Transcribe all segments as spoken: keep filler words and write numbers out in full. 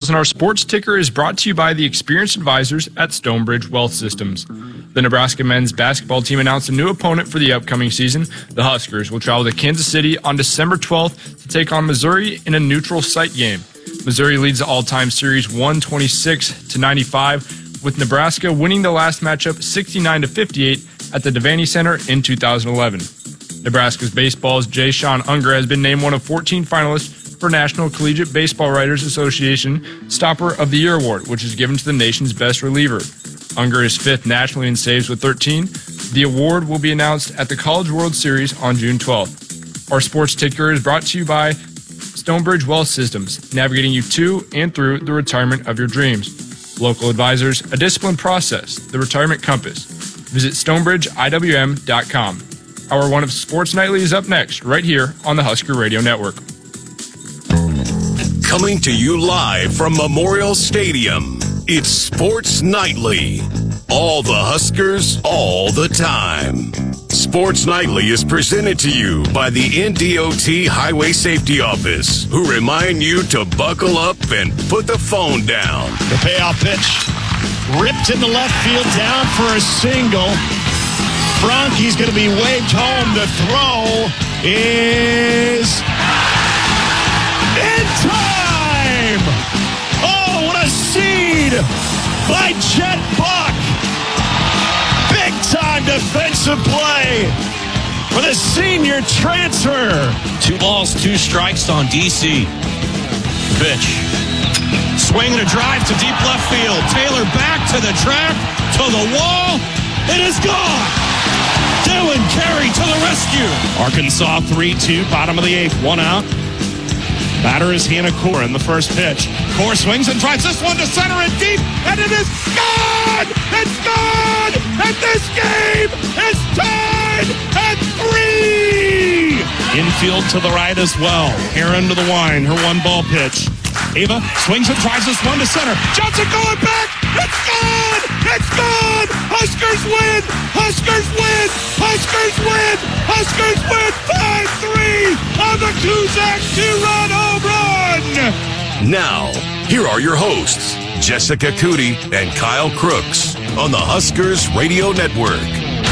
and our sports ticker is brought to you by the experienced advisors at Stonebridge Wealth Systems. The Nebraska men's basketball team announced a new opponent for the upcoming season. The Huskers will travel to Kansas City on December twelfth to take on Missouri in a neutral site game. Missouri leads the all-time series one twenty-six to ninety-five, with Nebraska winning the last matchup sixty-nine to fifty-eight at the Devaney Center in two thousand eleven. Nebraska's baseball's Jay Sean Unger has been named one of fourteen finalists for National Collegiate Baseball Writers Association Stopper of the Year Award, which is given to the nation's best reliever. Unger is fifth nationally in saves with thirteen. The award will be announced at the College World Series on June twelfth. Our sports ticker is brought to you by Stonebridge Wealth Systems, navigating you to and through the retirement of your dreams. Local advisors, a disciplined process, the Retirement Compass. Visit stonebridge I W M dot com. Hour one of Sports Nightly is up next, right here on the Husker Radio Network. Coming to you live from Memorial Stadium, it's Sports Nightly. All the Huskers, all the time. Sports Nightly is presented to you by the N D O T Highway Safety Office, who remind you to buckle up and put the phone down. The payoff pitch ripped in the left field, down for a single. Franke's going to be waved home. The throw is in time! Oh, what a seed by Chet Buck! Big-time defensive play for the senior transfer. Two balls, two strikes on D C. Pitch. Swing and a drive to deep left field. Taylor back to the track, to the wall. It is gone! Dylan Carey to the rescue. Arkansas three two, bottom of the eighth, one out. Batter is Hannah Core in the first pitch. Core swings and drives this one to center and deep, and it is gone! It's gone! And this game is tied at three! Infield to the right as well. Aaron to the wine, her one ball pitch. Ava swings and drives this one to center. Johnson going back! It's gone! It's gone! Huskers win! Huskers win! Huskers win! Huskers win! five three on the Kuzak two-run home run! Now, here are your hosts, Jessica Cootie and Kyle Crooks, on the Huskers Radio Network.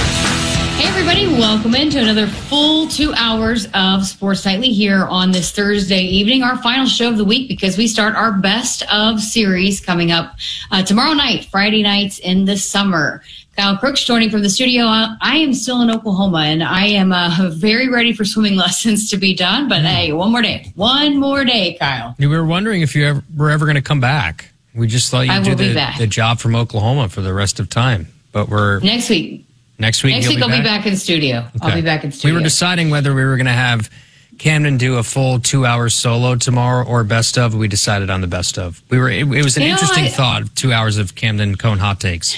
Hey everybody, welcome into another full two hours of Sports Nightly here on this Thursday evening, our final show of the week, because we start our best of series coming up uh, tomorrow night, Friday nights in the summer. Kyle Crooks joining from the studio. I am still in Oklahoma, and I am uh, very ready for swimming lessons to be done, but mm. hey, one more day. One more day, Kyle. We were wondering if you ever, were ever going to come back. We just thought you'd do the, the job from Oklahoma for the rest of time, but we're... Next week. Next week, Next week be I'll back? be back in studio. Okay. I'll be back in studio. We were deciding whether we were going to have Camden do a full two hours solo tomorrow or best of. We decided on the best of. We were. It, it was an you interesting know, I, thought. Two hours of Camden Cone hot takes.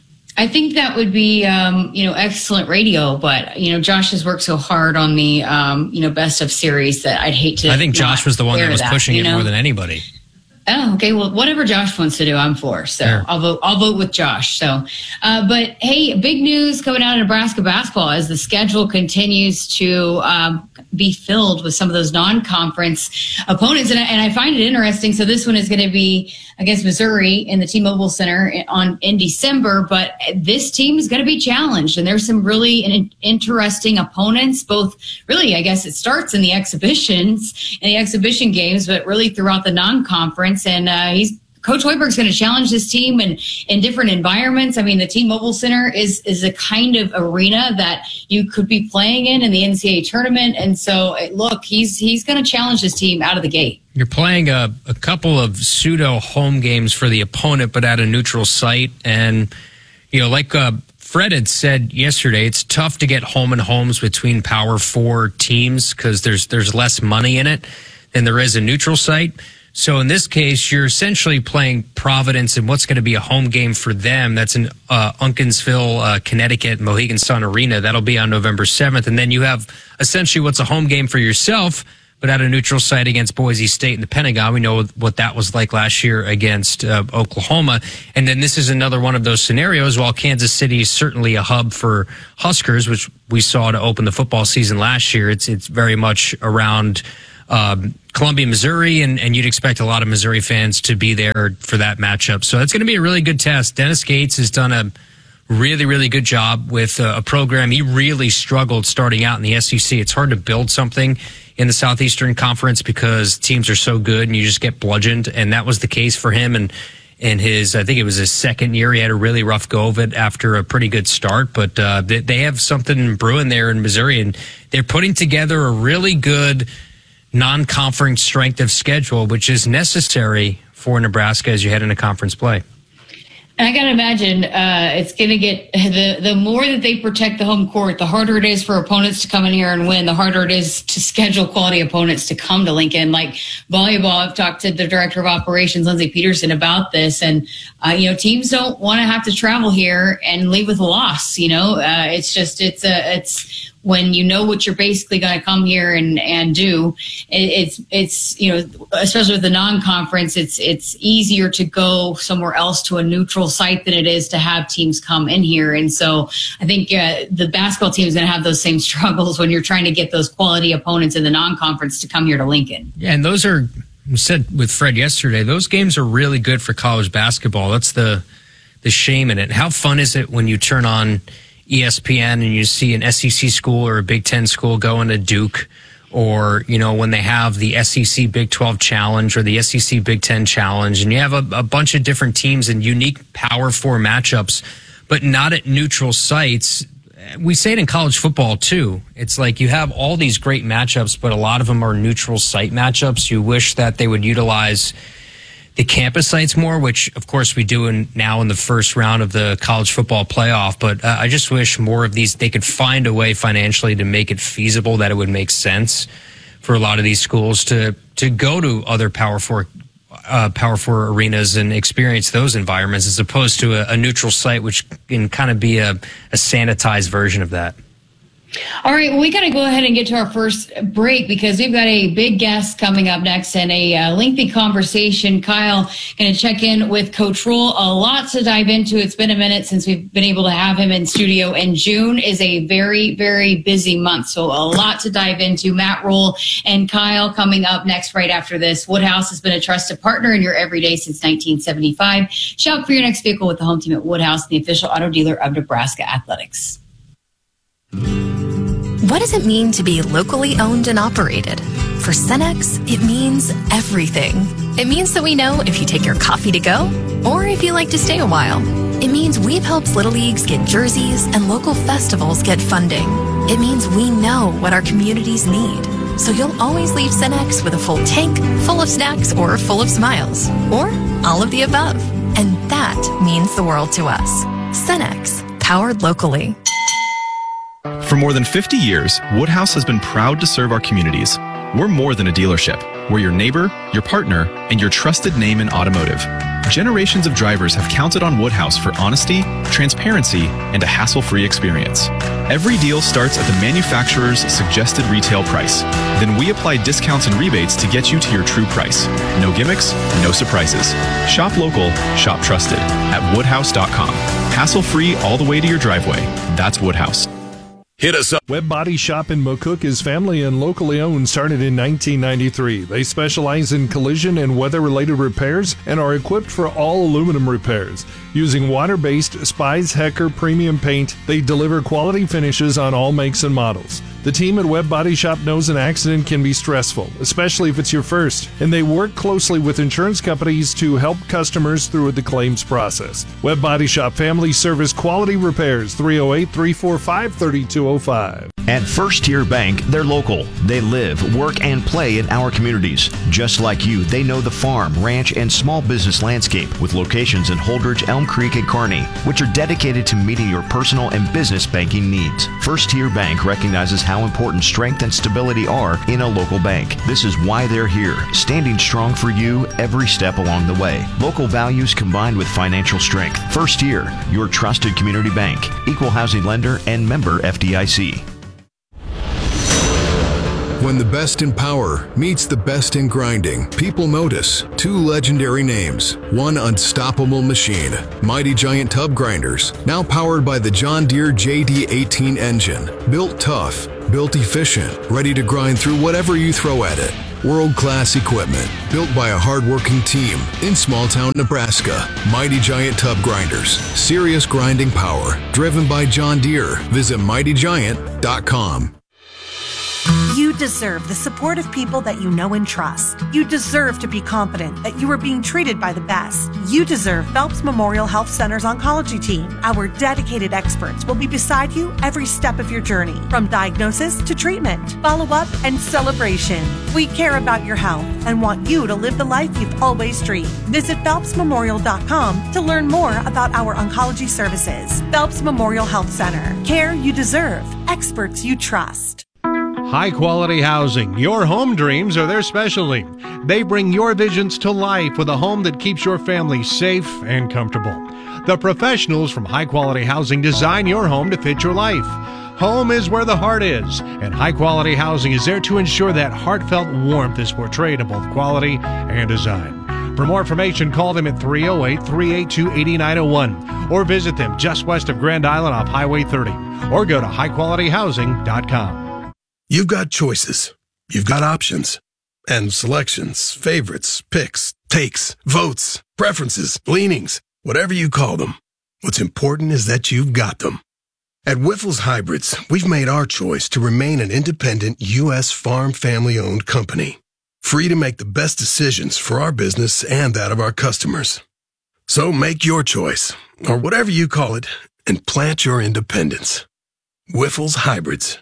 I think that would be, um, you know, excellent radio. But you know, Josh has worked so hard on the, um, you know, best of series that I'd hate to. I think Josh was the one that was that, pushing you know? it more than anybody. Oh, okay. Well, whatever Josh wants to do, I'm for. So sure. I'll vote. I'll vote with Josh. So, uh, but hey, big news coming out of Nebraska basketball as the schedule continues to um, be filled with some of those non-conference opponents, and I, and I find it interesting. So this one is going to be against Missouri in the T-Mobile Center on in December, but this team is going to be challenged, and there's some really in, interesting opponents. Both, really, I guess it starts in the exhibitions, in the exhibition games, but really throughout the non-conference. And uh, he's Coach Hoiberg's going to challenge this team in, in different environments. I mean, the T-Mobile Center is is a kind of arena that you could be playing in in the N C double A tournament. And so, look, he's he's going to challenge this team out of the gate. You're playing a, a couple of pseudo home games for the opponent, but at a neutral site. And, you know, like uh, Fred had said yesterday, it's tough to get home and homes between Power Four teams because there's there's less money in it than there is a neutral site. So in this case, you're essentially playing Providence in what's going to be a home game for them. That's in uh, Uncasville, uh, Connecticut, Mohegan Sun Arena. That'll be on November seventh. And then you have essentially what's a home game for yourself, but at a neutral site against Boise State in the Pentagon. We know what that was like last year against uh, Oklahoma. And then this is another one of those scenarios. While Kansas City is certainly a hub for Huskers, which we saw to open the football season last year, it's it's very much around um, Columbia, Missouri, and, and you'd expect a lot of Missouri fans to be there for that matchup. So it's going to be a really good test. Dennis Gates has done a really, really good job with a, a program. He really struggled starting out in the S E C. It's hard to build something in the Southeastern Conference because teams are so good and you just get bludgeoned. And that was the case for him. And in his, I think it was his second year, he had a really rough go of it after a pretty good start. But uh, they, they have something brewing there in Missouri, and they're putting together a really good non-conference strength of schedule, which is necessary for Nebraska as you head into conference play. And I got to imagine uh, it's going to get the the more that they protect the home court, the harder it is for opponents to come in here and win, the harder it is to schedule quality opponents to come to Lincoln. Like volleyball, I've talked to the director of operations, Lindsay Peterson, about this. And, uh, you know, teams don't want to have to travel here and leave with a loss. You know, uh, it's just it's a it's. When you know what you're basically going to come here and, and do, it, it's, it's, you know, especially with the non-conference, it's, it's easier to go somewhere else to a neutral site than it is to have teams come in here. And so I think uh, the basketball team is going to have those same struggles when you're trying to get those quality opponents in the non-conference to come here to Lincoln. Yeah, and those are, we said with Fred yesterday, those games are really good for college basketball. That's the, the shame in it. How fun is it when you turn on E S P N and you see an S E C school or a Big Ten school going to Duke, or, you know, when they have the S E C Big twelve Challenge or the S E C Big Ten Challenge, and you have a, a bunch of different teams and unique Power Four matchups, but not at neutral sites. We say it in college football too. It's like you have all these great matchups, but a lot of them are neutral site matchups. You wish that they would utilize the campus sites more, which of course we do in, now in the first round of the college football playoff. But uh, I just wish more of these, they could find a way financially to make it feasible, that it would make sense for a lot of these schools to, to go to other Power Four, uh, Power Four arenas and experience those environments, as opposed to a, a neutral site, which can kind of be a, a sanitized version of that. All right, well, we got to go ahead and get to our first break because we've got a big guest coming up next and a uh, lengthy conversation. Kyle going to check in with Coach Rhule. A lot to dive into. It's been a minute since we've been able to have him in studio, and June is a very, very busy month, so a lot to dive into. Matt Rhule and Kyle coming up next right after this. Woodhouse has been a trusted partner in your everyday since nineteen seventy-five. Shop for your next vehicle with the home team at Woodhouse, the official auto dealer of Nebraska Athletics. What does it mean to be locally owned and operated? For Cenex, it means everything. It means that we know if you take your coffee to go or if you like to stay a while. It means we've helped Little Leagues get jerseys and local festivals get funding. It means we know what our communities need. So you'll always leave Cenex with a full tank, full of snacks, or full of smiles, or all of the above. And that means the world to us. Cenex, powered locally. For more than fifty years, Woodhouse has been proud to serve our communities. We're more than a dealership. We're your neighbor, your partner, and your trusted name in automotive. Generations of drivers have counted on Woodhouse for honesty, transparency, and a hassle-free experience. Every deal starts at the manufacturer's suggested retail price. Then we apply discounts and rebates to get you to your true price. No gimmicks, no surprises. Shop local, shop trusted at woodhouse dot com. Hassle-free all the way to your driveway. That's Woodhouse. Hit us up. Webb Body Shop in McCook is family and locally owned, started in nineteen ninety-three. They specialize in collision and weather-related repairs and are equipped for all aluminum repairs. Using water-based Spies Hecker premium paint, they deliver quality finishes on all makes and models. The team at Webb Body Shop knows an accident can be stressful, especially if it's your first, and they work closely with insurance companies to help customers through the claims process. Webb Body Shop Family Service Quality Repairs, three oh eight, three four five, three two oh five. At First Tier Bank, they're local. They live, work, and play in our communities. Just like you, they know the farm, ranch, and small business landscape with locations in Holdridge, Elm Creek, and Kearney, which are dedicated to meeting your personal and business banking needs. First Tier Bank recognizes how important strength and stability are in a local bank. This is why they're here, standing strong for you every step along the way. Local values combined with financial strength. First Tier, your trusted community bank, equal housing lender, and member F D I C. When the best in power meets the best in grinding, people notice two legendary names. One unstoppable machine, Mighty Giant Tub Grinders, now powered by the John Deere J D eighteen engine. Built tough, built efficient, ready to grind through whatever you throw at it. World-class equipment built by a hard-working team in small-town Nebraska. Mighty Giant Tub Grinders. Serious grinding power. Driven by John Deere. Visit mighty giant dot com. You deserve the support of people that you know and trust. You deserve to be confident that you are being treated by the best. You deserve Phelps Memorial Health Center's oncology team. Our dedicated experts will be beside you every step of your journey, from diagnosis to treatment, follow-up, and celebration. We care about your health and want you to live the life you've always dreamed. Visit phelps memorial dot com to learn more about our oncology services. Phelps Memorial Health Center. Care you deserve. Experts you trust. High-quality housing. Your home dreams are their specialty. They bring your visions to life with a home that keeps your family safe and comfortable. The professionals from High Quality Housing design your home to fit your life. Home is where the heart is, and High Quality Housing is there to ensure that heartfelt warmth is portrayed in both quality and design. For more information, call them at three oh eight, three eight two, eight nine oh one or visit them just west of Grand Island off Highway thirty or go to high quality housing dot com. You've got choices. You've got options. And selections, favorites, picks, takes, votes, preferences, leanings, whatever you call them. What's important is that you've got them. At Wyffels Hybrids, we've made our choice to remain an independent U S farm family-owned company, free to make the best decisions for our business and that of our customers. So make your choice, or whatever you call it, and plant your independence. Wyffels Hybrids.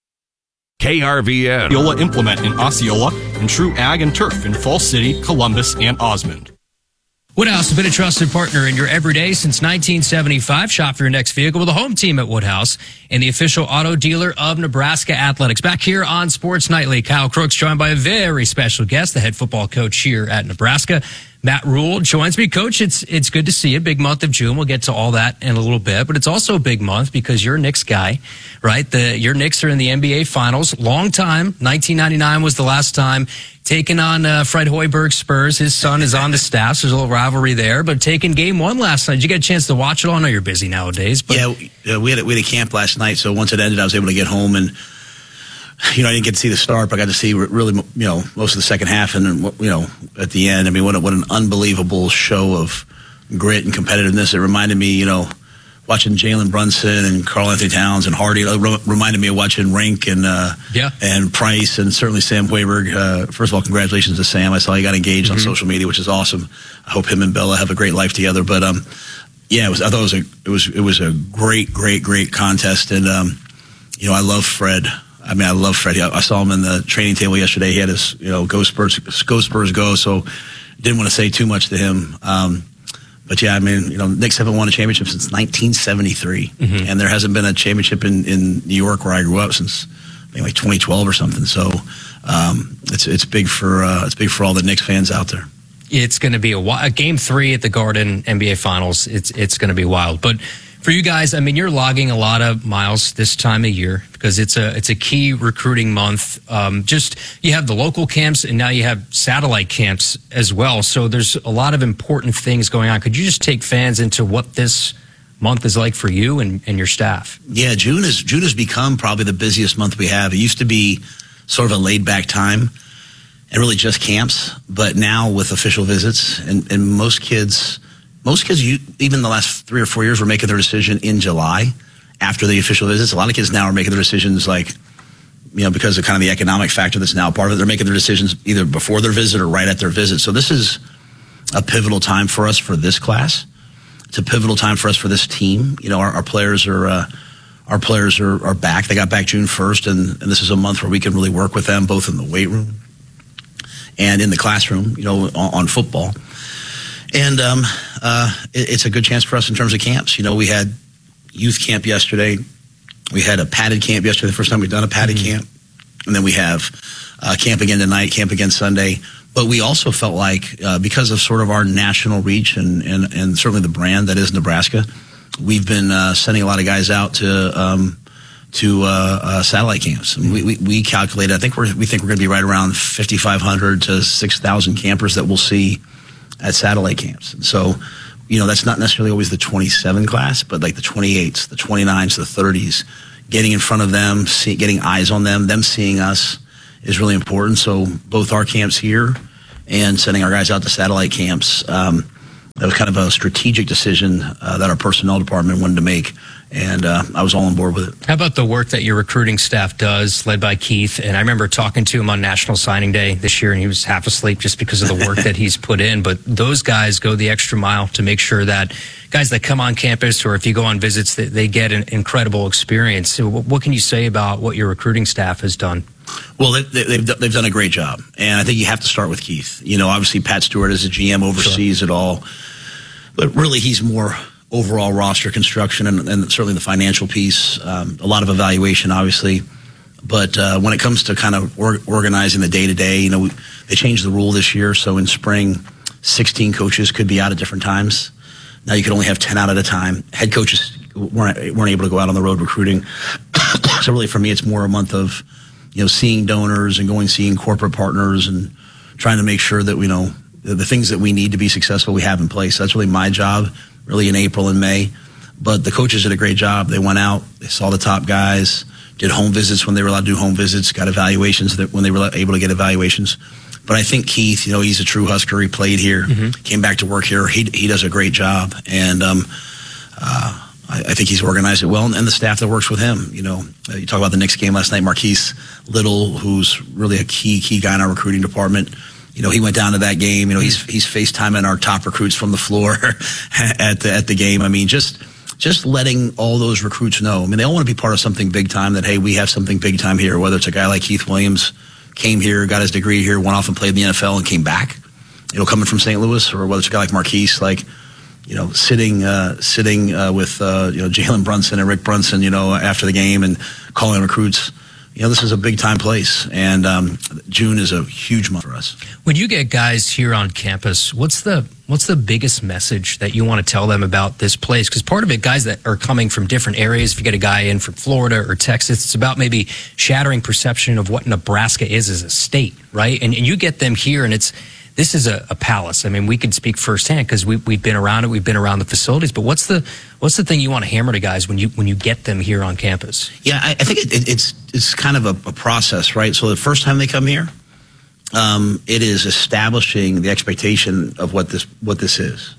K R V N. Osceola Implement in Osceola and True Ag and Turf in Falls City, Columbus, and Osmond. Woodhouse has been a trusted partner in your everyday since nineteen seventy-five. Shop for your next vehicle with a home team at Woodhouse and the official auto dealer of Nebraska Athletics. Back here on Sports Nightly, Kyle Crooks joined by a very special guest, the head football coach here at Nebraska. Matt Rule joins me. Coach, it's it's good to see you. Big month of June. We'll get to all that in a little bit, but it's also a big month because you're a Knicks guy, right? The your Knicks are in the N B A Finals. Long time. nineteen ninety-nine was the last time. Taking on uh, Fred Hoiberg's Spurs. His son is on the staff, so there's a little rivalry there. But taking game one last night. Did you get a chance to watch it all? I know you're busy nowadays. But yeah, we had a, we had a camp last night, so once it ended, I was able to get home and. You know, I didn't get to see the start, but I got to see really, you know, most of the second half, and you know, at the end. I mean, what a, what an unbelievable show of grit and competitiveness. It reminded me, you know, watching Jalen Brunson and Karl Anthony Towns and Hardy. It re- reminded me of watching Rink and uh, yeah. and Price and certainly Sam Hoiberg. Uh, first of all, congratulations to Sam. I saw he got engaged mm-hmm. on social media, which is awesome. I hope him and Bella have a great life together. But um, yeah, it was. I thought it was a it was it was a great, great, great contest, and um, you know, I love Fred. I mean, I love Freddie. I saw him in the training table yesterday. He had his, you know, go Spurs, go Spurs, go. So didn't want to say too much to him. Um, but yeah, I mean, you know, Knicks haven't won a championship since nineteen seventy-three, mm-hmm. and there hasn't been a championship in, in New York where I grew up since I think like twenty twelve or something. So um, it's it's big for uh, it's big for all the Knicks fans out there. It's going to be a, a game three at the Garden N B A Finals. It's it's going to be wild, but. For you guys, I mean, you're logging a lot of miles this time of year because it's a it's a key recruiting month. Um, just you have the local camps and now you have satellite camps as well. So there's a lot of important things going on. Could you just take fans into what this month is like for you and, and your staff? Yeah, June is June has become probably the busiest month we have. It used to be sort of a laid back time and really just camps, but now with official visits and, and most kids. Most kids, you, even the last three or four years, were making their decision in July after the official visits. A lot of kids now are making their decisions like, you know, because of kind of the economic factor that's now part of it. They're making their decisions either before their visit or right at their visit. So this is a pivotal time for us for this class. It's a pivotal time for us for this team. You know, our, our players are uh, our players are, are back. They got back June first, and, and this is a month where we can really work with them both in the weight room and in the classroom. You know, on, on football. And um, uh, it, it's a good chance for us in terms of camps. You know, we had youth camp yesterday. We had a padded camp yesterday, the first time we've done a padded mm-hmm. camp. And then we have uh, camp again tonight, camp again Sunday. But we also felt like, uh, because of sort of our national reach and, and, and certainly the brand that is Nebraska, we've been uh, sending a lot of guys out to um, to uh, uh, satellite camps. Mm-hmm. We, we, we calculated, I think we're, we think we're going to be right around fifty-five hundred to six thousand campers that we'll see at satellite camps. And so, you know, that's not necessarily always the twenty-seven class, but like the twenty-eights, the twenty-nines, the thirties, getting in front of them, see, getting eyes on them, them seeing us, is really important. So both our camps here and sending our guys out to satellite camps, um, that was kind of a strategic decision uh, that our personnel department wanted to make, and uh, I was all on board with it. How about the work that your recruiting staff does, led by Keith? And I remember talking to him on National Signing Day this year, and he was half asleep just because of the work that he's put in. But those guys go the extra mile to make sure that guys that come on campus, or if you go on visits, that they get an incredible experience. So what can you say about what your recruiting staff has done? Well, they, they, they've, they've done a great job, and I think you have to start with Keith. You know, obviously Pat Stewart as a G M oversees sure. it all, but really he's more overall roster construction and, and certainly the financial piece, um, a lot of evaluation, obviously. But uh, when it comes to kind of or, organizing the day-to-day, you know, we, they changed the rule this year, so in spring, sixteen coaches could be out at different times. Now you could only have ten out at a time. Head coaches weren't, weren't able to go out on the road recruiting. So really for me, it's more a month of, you know, seeing donors and going seeing corporate partners and trying to make sure that we know the, the things that we need to be successful we have in place. That's really my job, really in April and May. But the coaches did a great job. They went out, they saw the top guys, did home visits when they were allowed to do home visits, got evaluations that when they were able to get evaluations. But I think Keith, you know, he's a true Husker. He played here, mm-hmm. came back to work here. He he does a great job, and um, uh, I, I think he's organized it well. And, and the staff that works with him, you know, uh, you talk about the Knicks game last night. Marquise Little, who's really a key key guy in our recruiting department. You know, he went down to that game. You know, he's he's FaceTiming our top recruits from the floor at the at the game. I mean, just. Just letting all those recruits know. I mean, they all want to be part of something big time, that, hey, we have something big time here, whether it's a guy like Keith Williams, came here, got his degree here, went off and played in the N F L and came back, you know, coming from Saint Louis, or whether it's a guy like Marquise, like, you know, sitting uh, sitting uh, with, uh, you know, Jalen Brunson and Rick Brunson, you know, after the game and calling recruits. You know, this is a big-time place, and um, June is a huge month for us. When you get guys here on campus, what's the what's the biggest message that you want to tell them about this place? Because part of it, guys that are coming from different areas, if you get a guy in from Florida or Texas, it's about maybe shattering perception of what Nebraska is as a state, right? And, and you get them here, and it's this is a, a palace. I mean, we can speak firsthand because we, we've been around it, we've been around the facilities. But what's the what's the thing you want to hammer to guys when you when you get them here on campus? Yeah, I, I think it, it, it's it's kind of a, a process, right? So the first time they come here, um, it is establishing the expectation of what this what this is.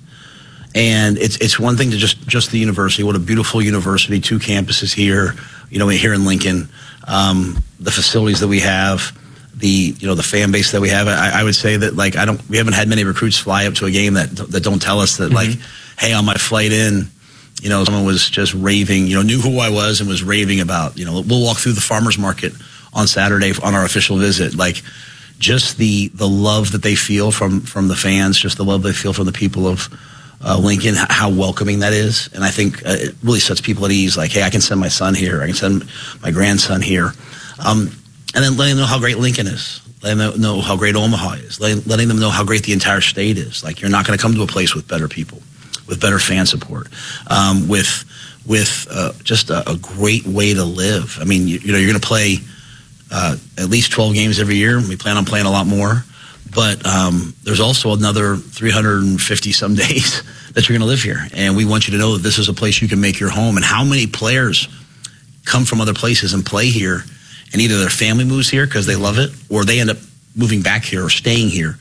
And it's it's one thing to just just the university. What a beautiful university! Two campuses here, you know, here in Lincoln. Um, the facilities that we have. The you know the fan base that we have, I, I would say that like I don't we haven't had many recruits fly up to a game that that don't tell us that mm-hmm. like, hey, on my flight in, you know, someone was just raving, you know, knew who I was and was raving about, you know, we'll walk through the farmers market on Saturday on our official visit, like just the the love that they feel from from the fans, just the love they feel from the people of uh, Lincoln, how welcoming that is, and I think uh, it really sets people at ease. Like, hey, I can send my son here, I can send my grandson here. Um, And then letting them know how great Lincoln is, letting them know how great Omaha is, letting them know how great the entire state is. Like, you're not going to come to a place with better people, with better fan support, um, with with uh, just a, a great way to live. I mean, you, you know, you're going to play uh, at least twelve games every year. We plan on playing a lot more. But um, there's also another three hundred fifty some days that you're going to live here. And we want you to know that this is a place you can make your home. And how many players come from other places and play here, and either their family moves here because they love it, or they end up moving back here or staying here.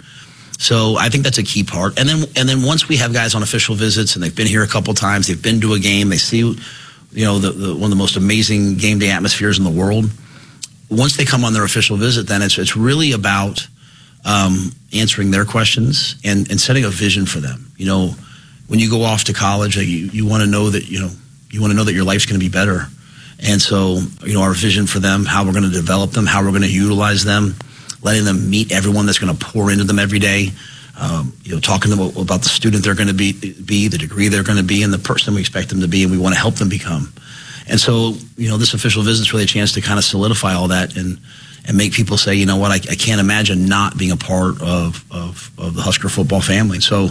So I think that's a key part. And then and then once we have guys on official visits and they've been here a couple times, they've been to a game, they see, you know, the, the, one of the most amazing game day atmospheres in the world. Once they come on their official visit, then it's it's really about um, answering their questions and, and setting a vision for them. You know, when you go off to college, you, you want to know that, you know, you want to know that your life's going to be better. And so, you know, our vision for them, how we're going to develop them, how we're going to utilize them, letting them meet everyone that's going to pour into them every day, um, you know, talking to them about the student they're going to be, be, the degree they're going to be, and the person we expect them to be, and we want to help them become. And so, you know, this official visit is really a chance to kind of solidify all that and and make people say, you know what, I, I can't imagine not being a part of, of, of the Husker football family. So,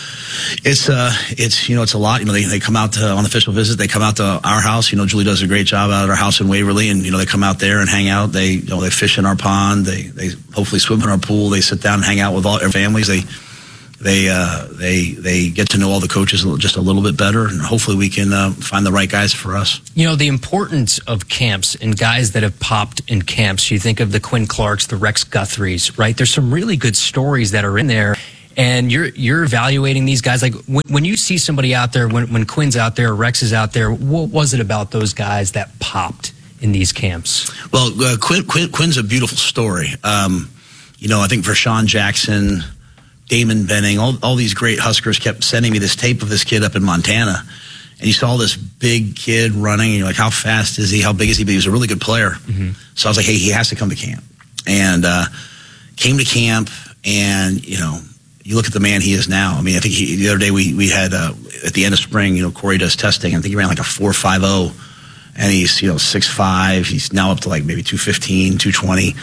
It's uh, it's you know, it's a lot. You know, they they come out to, on official visit. They come out to our house. You know, Julie does a great job out at our house in Waverly, and you know, they come out there and hang out. They you know, they fish in our pond. They they hopefully swim in our pool. They sit down and hang out with all their families. They they uh, they they get to know all the coaches just a little bit better, and hopefully we can uh, find the right guys for us. You know, the importance of camps and guys that have popped in camps. You think of the Quinn Clarks, the Rex Guthries, right? There's some really good stories that are in there. And you're you're evaluating these guys. Like when, when you see somebody out there, when, when Quinn's out there, Rex is out there, what was it about those guys that popped in these camps? Well, uh, Quinn, Quinn, Quinn's a beautiful story. Um, you know, I think Vershawn Jackson, Damon Benning, all, all these great Huskers kept sending me this tape of this kid up in Montana. And you saw this big kid running, and you're like, how fast is he? How big is he? But he was a really good player. Mm-hmm. So I was like, hey, he has to come to camp. And uh, came to camp, and, you know, you look at the man he is now. I mean, I think he, the other day we, we had, uh, at the end of spring, you know, Corey does testing. I think he ran like a four five oh, and he's, you know, six five. He's now up to like maybe two fifteen, two twenty.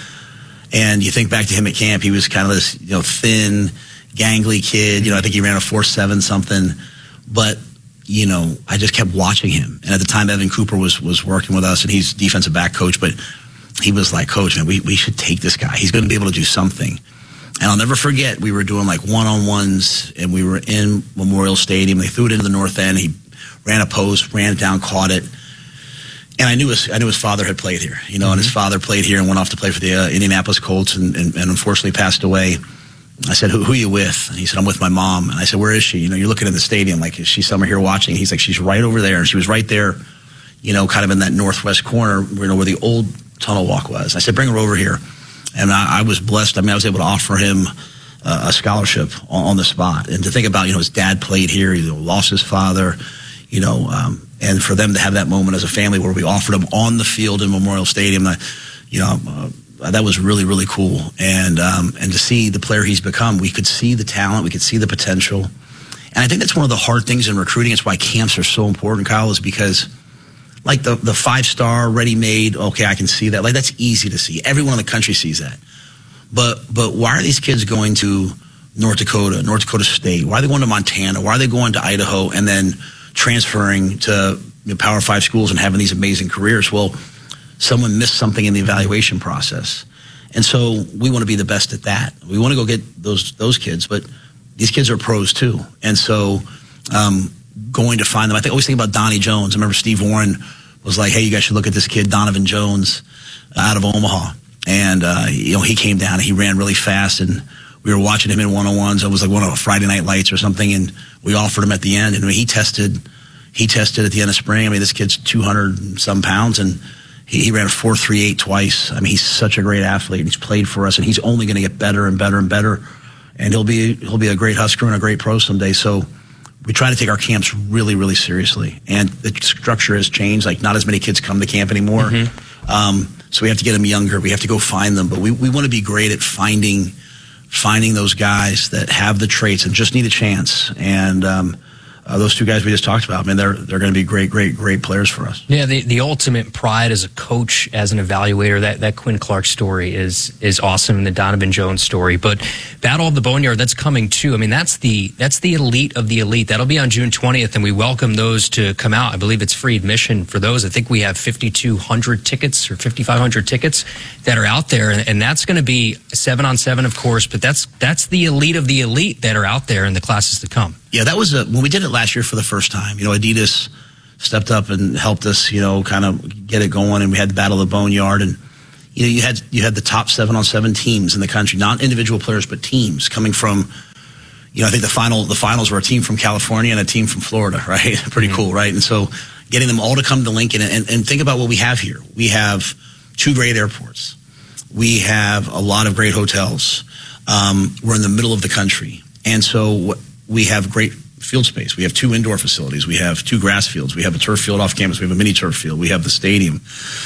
And you think back to him at camp, he was kind of this, you know, thin, gangly kid. You know, I think he ran a four seven something. But, you know, I just kept watching him. And at the time, Evan Cooper was was working with us, and he's defensive back coach. But he was like, Coach, man, we, we should take this guy. He's going to be able to do something. And I'll never forget, we were doing like one-on-ones, and we were in Memorial Stadium. They threw it into the north end. He ran a post, ran it down, caught it. And I knew his I knew his father had played here, you know, mm-hmm. and his father played here and went off to play for the uh, Indianapolis Colts and, and, and unfortunately passed away. I said, who, who are you with? And he said, I'm with my mom. And I said, where is she? You know, you're looking at the stadium, like, is she somewhere here watching? He's like, she's right over there. And she was right there, you know, kind of in that northwest corner, you know, where the old tunnel walk was. I said, bring her over here. And I, I was blessed. I mean, I was able to offer him uh, a scholarship on, on the spot. And to think about, you know, his dad played here. He lost his father, you know, um, and for them to have that moment as a family where we offered him on the field in Memorial Stadium, uh, you know, uh, that was really, really cool. And um, and to see the player he's become, we could see the talent, we could see the potential. And I think that's one of the hard things in recruiting. It's why camps are so important, Kyle, is because like the, the five-star, ready-made, okay, I can see that. Like, that's easy to see. Everyone in the country sees that. But but why are these kids going to North Dakota, North Dakota State? Why are they going to Montana? Why are they going to Idaho and then transferring to you know, Power Five schools and having these amazing careers? Well, someone missed something in the evaluation process. And so we want to be the best at that. We want to go get those those kids, but these kids are pros too. And so um, going to find them, I think, always think about Donnie Jones. I remember Steve Warren was like, hey, you guys should look at this kid, Donovan Jones, out of Omaha. And, uh, you know, he came down and he ran really fast, and we were watching him in one-on-ones. It was like one of the Friday Night Lights or something, and we offered him at the end. And I mean, he tested, he tested at the end of spring. I mean, this kid's two hundred and some pounds, and he, he ran a four three eight twice. I mean, he's such a great athlete, and he's played for us, and he's only going to get better and better and better. And he'll be he'll be a great Husker and a great pro someday. So we try to take our camps really, really seriously. And the structure has changed. Like, not as many kids come to camp anymore. Mm-hmm. Um, so we have to get them younger. We have to go find them. But we, we want to be great at finding finding those guys that have the traits and just need a chance. And um, uh, those two guys we just talked about, I mean, they're they're going to be great, great, great players for us. Yeah, the, the ultimate pride as a coach, as an evaluator, that, that Quinn Clark story is is awesome, and the Donovan Jones story. But Battle of the Boneyard, that's coming too. I mean, that's the that's the elite of the elite. That'll be on June twentieth, and we welcome those to come out. I believe it's free admission for those. I think we have fifty-two hundred tickets or fifty-five hundred tickets that are out there, and, and that's going to be seven on seven, of course. But that's that's the elite of the elite that are out there in the classes to come. Yeah, that was a, when we did it last year for the first time. You know, Adidas stepped up and helped us, you know, kind of get it going, and we had the Battle of the Boneyard, and you know, you had you had the top seven on seven teams in the country, not individual players, but teams coming from, you know, I think the final the finals were a team from California and a team from Florida, right? Pretty mm-hmm. cool, right? And so getting them all to come to Lincoln, and, and think about what we have here. We have two great airports. We have a lot of great hotels. Um, we're in the middle of the country, and so we have great field space. We have two indoor facilities. We have two grass fields. We have a turf field off campus. We have a mini turf field. We have the stadium.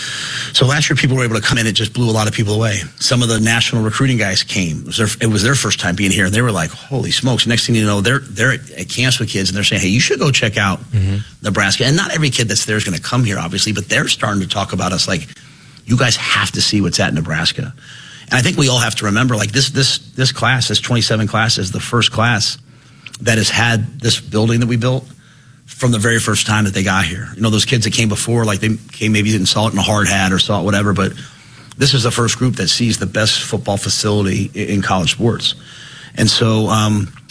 So last year, people were able to come in. It just blew a lot of people away. Some of the national recruiting guys came. It was their, it was their first time being here, and they were like, holy smokes. Next thing you know, they're they're at, at camps with kids, and they're saying, hey, you should go check out mm-hmm. Nebraska. And not every kid that's there is going to come here, obviously, but they're starting to talk about us like, you guys have to see what's at Nebraska. And I think we all have to remember, like, this this this class, this twenty-seven class, is the first class that has had this building that we built from the very first time that they got here. You know, those kids that came before, like, they came, maybe didn't saw it in a hard hat or saw it whatever, but this is the first group that sees the best football facility in college sports. And so um,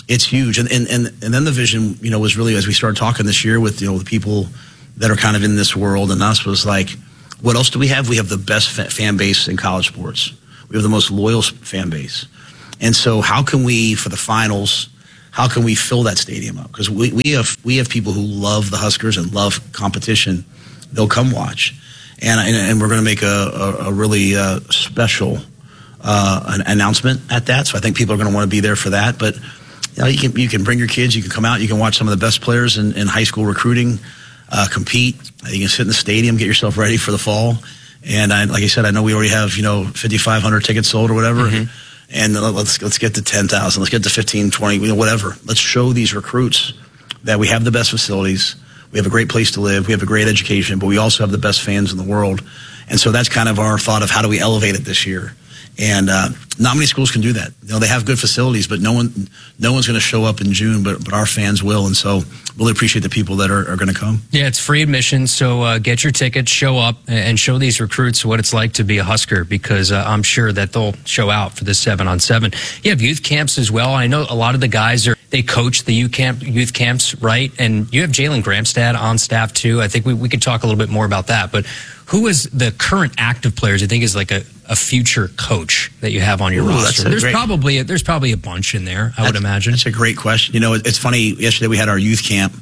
it's huge. And, and, and, and then the vision, you know, was really, as we started talking this year with, you know, the people that are kind of in this world and us, was like, what else do we have? We have the best fan base in college sports. We have the most loyal fan base. And so how can we, for the finals, how can we fill that stadium up? Because we, we have we have people who love the Huskers and love competition. They'll come watch. And, and, and we're going to make a, a, a really uh, special uh, an announcement at that. So I think people are going to want to be there for that. But you know, you can you can bring your kids. You can come out. You can watch some of the best players in, in high school recruiting uh, compete. You can sit in the stadium, get yourself ready for the fall. And I, like I said, I know we already have, you know, fifty-five hundred tickets sold or whatever. Mm-hmm. And let's let's get to ten thousand. Let's get to fifteen, twenty, you know, whatever. Let's show these recruits that we have the best facilities. We have a great place to live. We have a great education, but we also have the best fans in the world. And so that's kind of our thought of how do we elevate it this year. And uh, not many schools can do that. You know, they have good facilities, but no one, no one's going to show up in June, but but our fans will. And so really appreciate the people that are, are going to come. Yeah, it's free admission, so uh, get your tickets, show up, and show these recruits what it's like to be a Husker, because uh, I'm sure that they'll show out for this seven on seven. You have youth camps as well. I know a lot of the guys are they coach the youth camp youth camps, right? And you have Jalen Gramstad on staff too. I think we we could talk a little bit more about that, but. Who is the current active players? I think is like a, a future coach that you have on your Ooh, roster. There's great, probably a, there's probably a bunch in there. I would imagine. That's a great question. You know, it's funny. Yesterday we had our youth camp.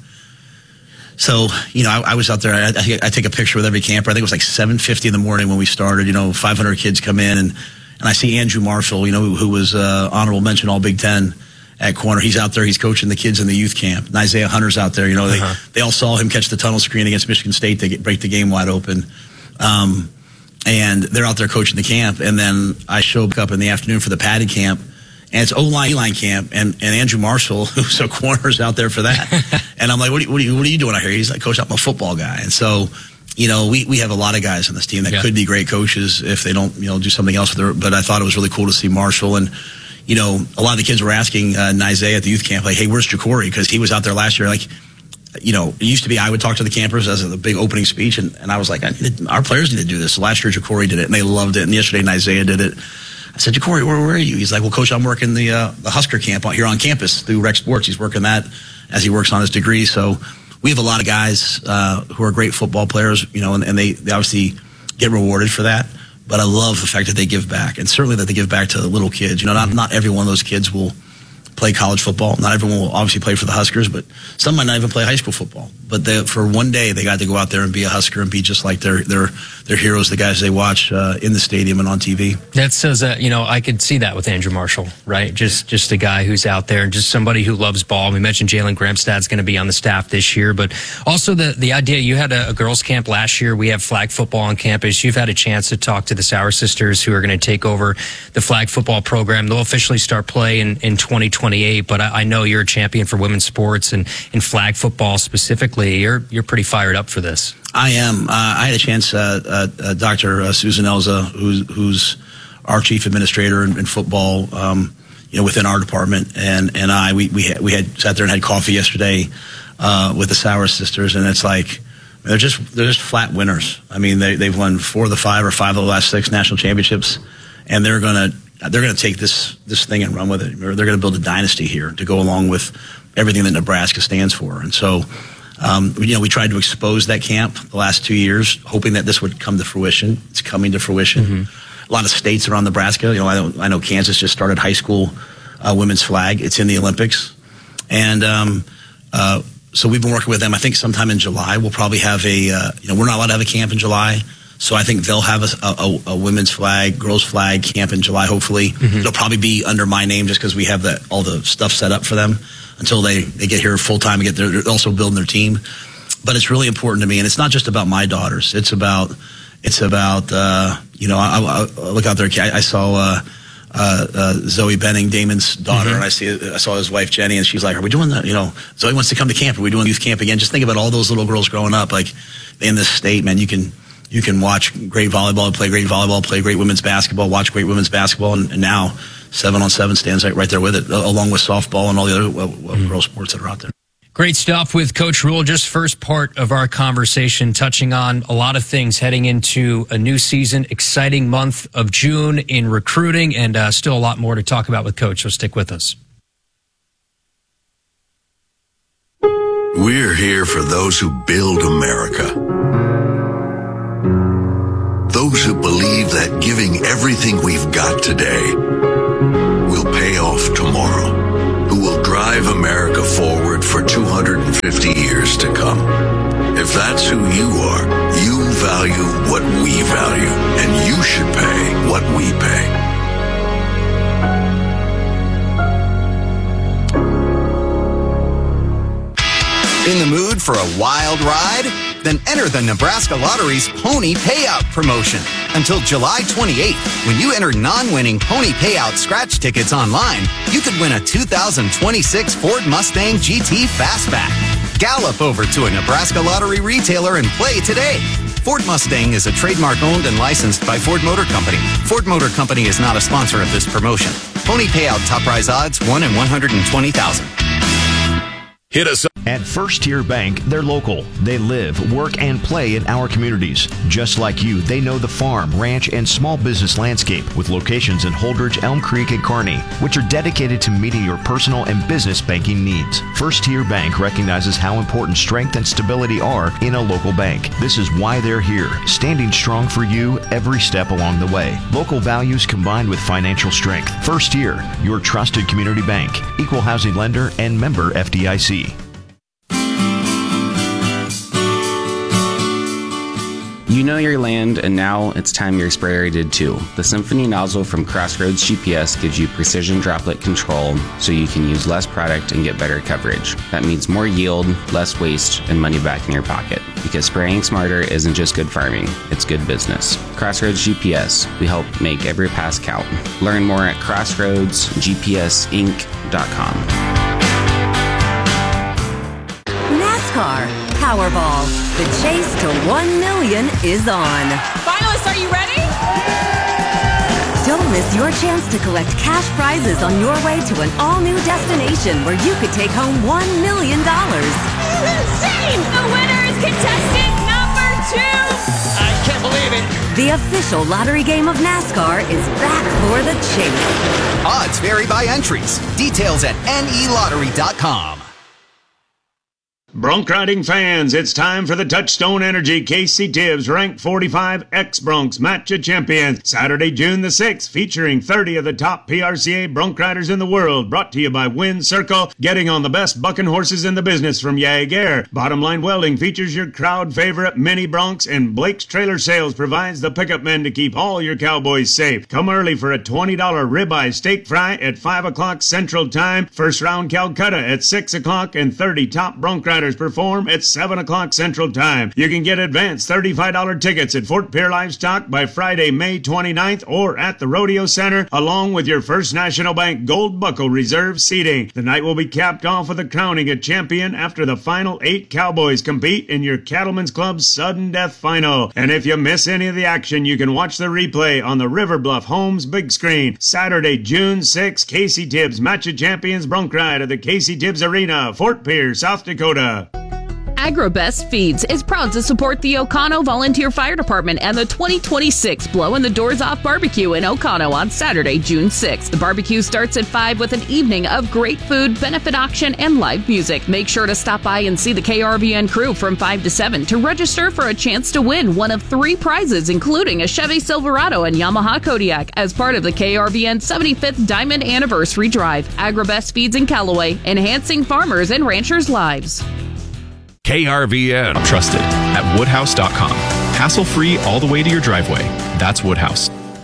So you know, I, I was out there. I, I, I take a picture with every camper. I think it was like seven fifty in the morning when we started. You know, five hundred kids come in, and and I see Andrew Marshall. You know, who, who was uh, honorable mention All Big Ten at corner. He's out there. He's coaching the kids in the youth camp. And Isaiah Hunter's out there. You know, they uh-huh. they all saw him catch the tunnel screen against Michigan State to get, break the game wide open. Um, and they're out there coaching the camp. And then I show up in the afternoon for the padded camp, and it's O-line, E-line camp, and, and Andrew Marshall, who's a corner's out there for that. And I'm like, what are, you, what, are you, what are you doing out here? He's like, Coach, I'm a football guy. And so, you know, we, we have a lot of guys on this team that yeah. could be great coaches if they don't, you know, do something else with their, but I thought it was really cool to see Marshall. And, you know, a lot of the kids were asking uh, Nizay at the youth camp, like, hey, where's Ja'Cory? Because he was out there last year, like, you know, it used to be I would talk to the campers as a big opening speech, and, and I was like, I need to, our players need to do this. So last year, Ja'Cory did it, and they loved it. And yesterday, Isaiah did it. I said, Ja'Cory, where, where are you? He's like, well, Coach, I'm working the uh, the Husker camp here on campus through Rec Sports. He's working that as he works on his degree. So we have a lot of guys uh, who are great football players, you know, and, and they, they obviously get rewarded for that. But I love the fact that they give back, and certainly that they give back to the little kids. You know, not, not every one of those kids will play college football. Not everyone will obviously play for the Huskers, but some might not even play high school football. But they, for one day, they got to go out there and be a Husker and be just like their their their heroes, the guys they watch uh, in the stadium and on T V. That says that, you know, I could see that with Andrew Marshall, right? Just just a guy who's out there and just somebody who loves ball. We mentioned Jalen Gramstad's going to be on the staff this year, but also the the idea you had a, a girls camp last year. We have flag football on campus. You've had a chance to talk to the Sauer sisters who are going to take over the flag football program. They'll officially start play in, in twenty twenty-eight, but I, I know you're a champion for women's sports and in flag football specifically. You're you're pretty fired up for this. I am. Uh, I had a chance, uh, uh, uh, Doctor Uh, Susan Elza, who's, who's our chief administrator in, in football, um, you know, within our department, and, and I, we we had, we had sat there and had coffee yesterday uh, with the Sauer sisters, and it's like they're just they're just flat winners. I mean, they they've won four of the five or five of the last six national championships, and they're gonna they're gonna take this this thing and run with it. They're gonna build a dynasty here to go along with everything that Nebraska stands for, and so. Um, you know, we tried to expose that camp the last two years, hoping that this would come to fruition. It's coming to fruition. Mm-hmm. A lot of states around Nebraska. You know, I, don't, I know Kansas just started high school uh, women's flag. It's in the Olympics, and um, uh, so we've been working with them. I think sometime in July we'll probably have a. Uh, you know, we're not allowed to have a camp in July, so I think they'll have a, a, a women's flag, girls' flag camp in July. Hopefully, mm-hmm. It'll probably be under my name just because we have the, all the stuff set up for them. Until they, they get here full time and get their, they're also building their team. But it's really important to me, and it's not just about my daughters. It's about, it's about, uh, you know, I, I look out there. I, I saw uh, uh, uh, Zoe Benning, Damon's daughter, mm-hmm. and I see, I saw his wife Jenny, and she's like, "Are we doing that? You know, Zoe wants to come to camp. Are we doing youth camp again?" Just think about all those little girls growing up, like in this state, man. You can you can watch great volleyball, play great volleyball, play great women's basketball, watch great women's basketball, and, and now. Seven on seven stands right, right there with it, along with softball and all the other well, well, mm. girl sports that are out there. Great stuff with Coach Rhule. Just first part of our conversation, touching on a lot of things heading into a new season, exciting month of June in recruiting, and uh, still a lot more to talk about with Coach, so stick with us. We're here for those who build America. Those who believe that giving everything we've got today will pay off tomorrow. Who will drive America forward for two hundred fifty years to come. If that's who you are, you value what we value, and you should pay what we pay. In the mood for a wild ride? Then enter the Nebraska Lottery's Pony Payout promotion. Until July twenty-eighth, when you enter non-winning Pony Payout scratch tickets online, you could win a two thousand twenty-six Ford Mustang G T Fastback. Gallop over to a Nebraska Lottery retailer and play today. Ford Mustang is a trademark owned and licensed by Ford Motor Company. Ford Motor Company is not a sponsor of this promotion. Pony Payout top prize odds one in one hundred twenty thousand. Hit us up. At First Tier Bank, they're local. They live, work, and play in our communities. Just like you, they know the farm, ranch, and small business landscape with locations in Holdridge, Elm Creek, and Kearney, which are dedicated to meeting your personal and business banking needs. First Tier Bank recognizes how important strength and stability are in a local bank. This is why they're here, standing strong for you every step along the way. Local values combined with financial strength. First Tier, your trusted community bank, equal housing lender, and member F D I C. You know your land, and now it's time your sprayer did too. The Symphony nozzle from Crossroads G P S gives you precision droplet control so you can use less product and get better coverage. That means more yield, less waste, and money back in your pocket. Because spraying smarter isn't just good farming, it's good business. Crossroads G P S, we help make every pass count. Learn more at crossroads g p s inc dot com. NASCAR Powerball. The chase to one million is on. Finalists, are you ready? Don't miss your chance to collect cash prizes on your way to an all-new destination where you could take home one million dollars. This is insane! The winner is contestant number two! I can't believe it! The official lottery game of NASCAR is back for the chase. Odds vary by entries. Details at N E lottery dot com. Bronc riding fans, it's time for the Touchstone Energy Casey Tibbs Rank forty-five X-Broncs Matcha Champion. Saturday, June the sixth, featuring thirty of the top P R C A bronc riders in the world. Brought to you by Wind Circle, getting on the best bucking horses in the business from Jaeger. Bottom Line Welding features your crowd favorite mini broncs, and Blake's Trailer Sales provides the pickup men to keep all your cowboys safe. Come early for a twenty dollar ribeye steak fry at five o'clock Central Time. First round Calcutta at six o'clock, and thirty top bronc riders perform at seven o'clock Central Time. You can get advanced thirty-five dollar tickets at Fort Pierre Livestock by Friday, May twenty-ninth, or at the Rodeo Center, along with your First National Bank Gold Buckle Reserve seating. The night will be capped off with a crowning a champion after the final eight cowboys compete in your Cattlemen's Club Sudden Death Final. And if you miss any of the action, you can watch the replay on the River Bluff Homes big screen. Saturday, June sixth, Casey Tibbs Matcha Champions Bronc Ride at the Casey Tibbs Arena, Fort Pierre, South Dakota. AgroBest Feeds is proud to support the Oconto Volunteer Fire Department and the twenty twenty-six Blowing the Doors Off Barbecue in Oconto on Saturday, June sixth. The barbecue starts at five with an evening of great food, benefit auction, and live music. Make sure to stop by and see the K R V N crew from five to seven to register for a chance to win one of three prizes, including a Chevy Silverado and Yamaha Kodiak as part of the K R V N seventy-fifth Diamond Anniversary Drive. AgroBest Feeds in Callaway, enhancing farmers and ranchers' lives. K R V N. Trusted at woodhouse dot com. Hassle-free all the way to your driveway. That's Woodhouse.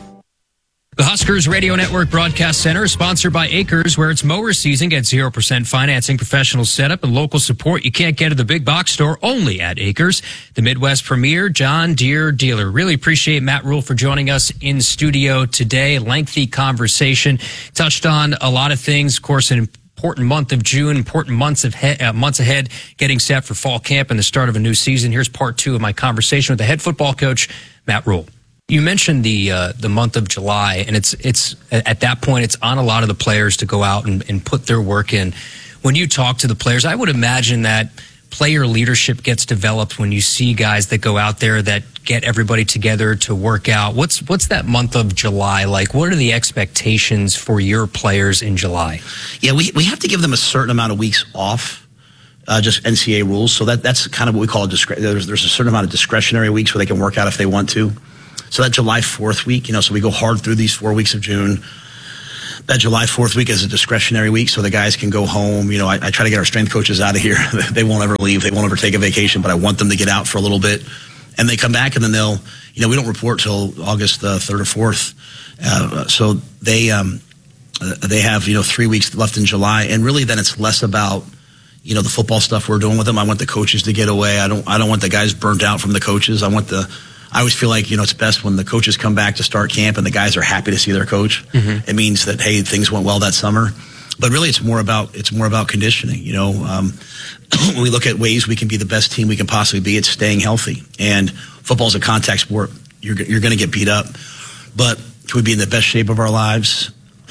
The Huskers Radio Network Broadcast Center is sponsored by Acres, where it's mower season. Get zero percent financing, professional setup, and local support you can't get at the big box store, only at Acres. The Midwest premier John Deere dealer. Really appreciate Matt Rule for joining us in studio today. Lengthy conversation. Touched on a lot of things, of course, in important month of June, important months of he- uh, months ahead, getting set for fall camp and the start of a new season. Here's part two of my conversation with the head football coach, Matt Rule. You mentioned the uh, the month of July, and it's it's at that point it's on a lot of the players to go out and, and put their work in. When you talk to the players, I would imagine that player leadership gets developed when you see guys that go out there that get everybody together to work out. What's what's that month of July like? What are the expectations for your players in July? Yeah, we we have to give them a certain amount of weeks off uh, just N C A A rules. So that that's kind of what we call a discre- there's, there's a certain amount of discretionary weeks where they can work out if they want to. So that July fourth week, you know, so we go hard through these four weeks of June. That July fourth week is a discretionary week, so the guys can go home. You know, I, I try to get our strength coaches out of here. They won't ever leave. They won't ever take a vacation, but I want them to get out for a little bit. And they come back, and then they'll, you know, we don't report till August the third or fourth. Uh, so they um, they have, you know, three weeks left in July. And really then it's less about, you know, the football stuff we're doing with them. I want the coaches to get away. I don't I don't want the guys burnt out from the coaches. I want the I always feel like, you know, it's best when the coaches come back to start camp and the guys are happy to see their coach. Mm-hmm. It means that, hey, things went well that summer. But really, it's more about it's more about conditioning. You know, um, when we look at ways we can be the best team we can possibly be, it's staying healthy. And football is a contact sport. You're you're going to get beat up, but can we be in the best shape of our lives?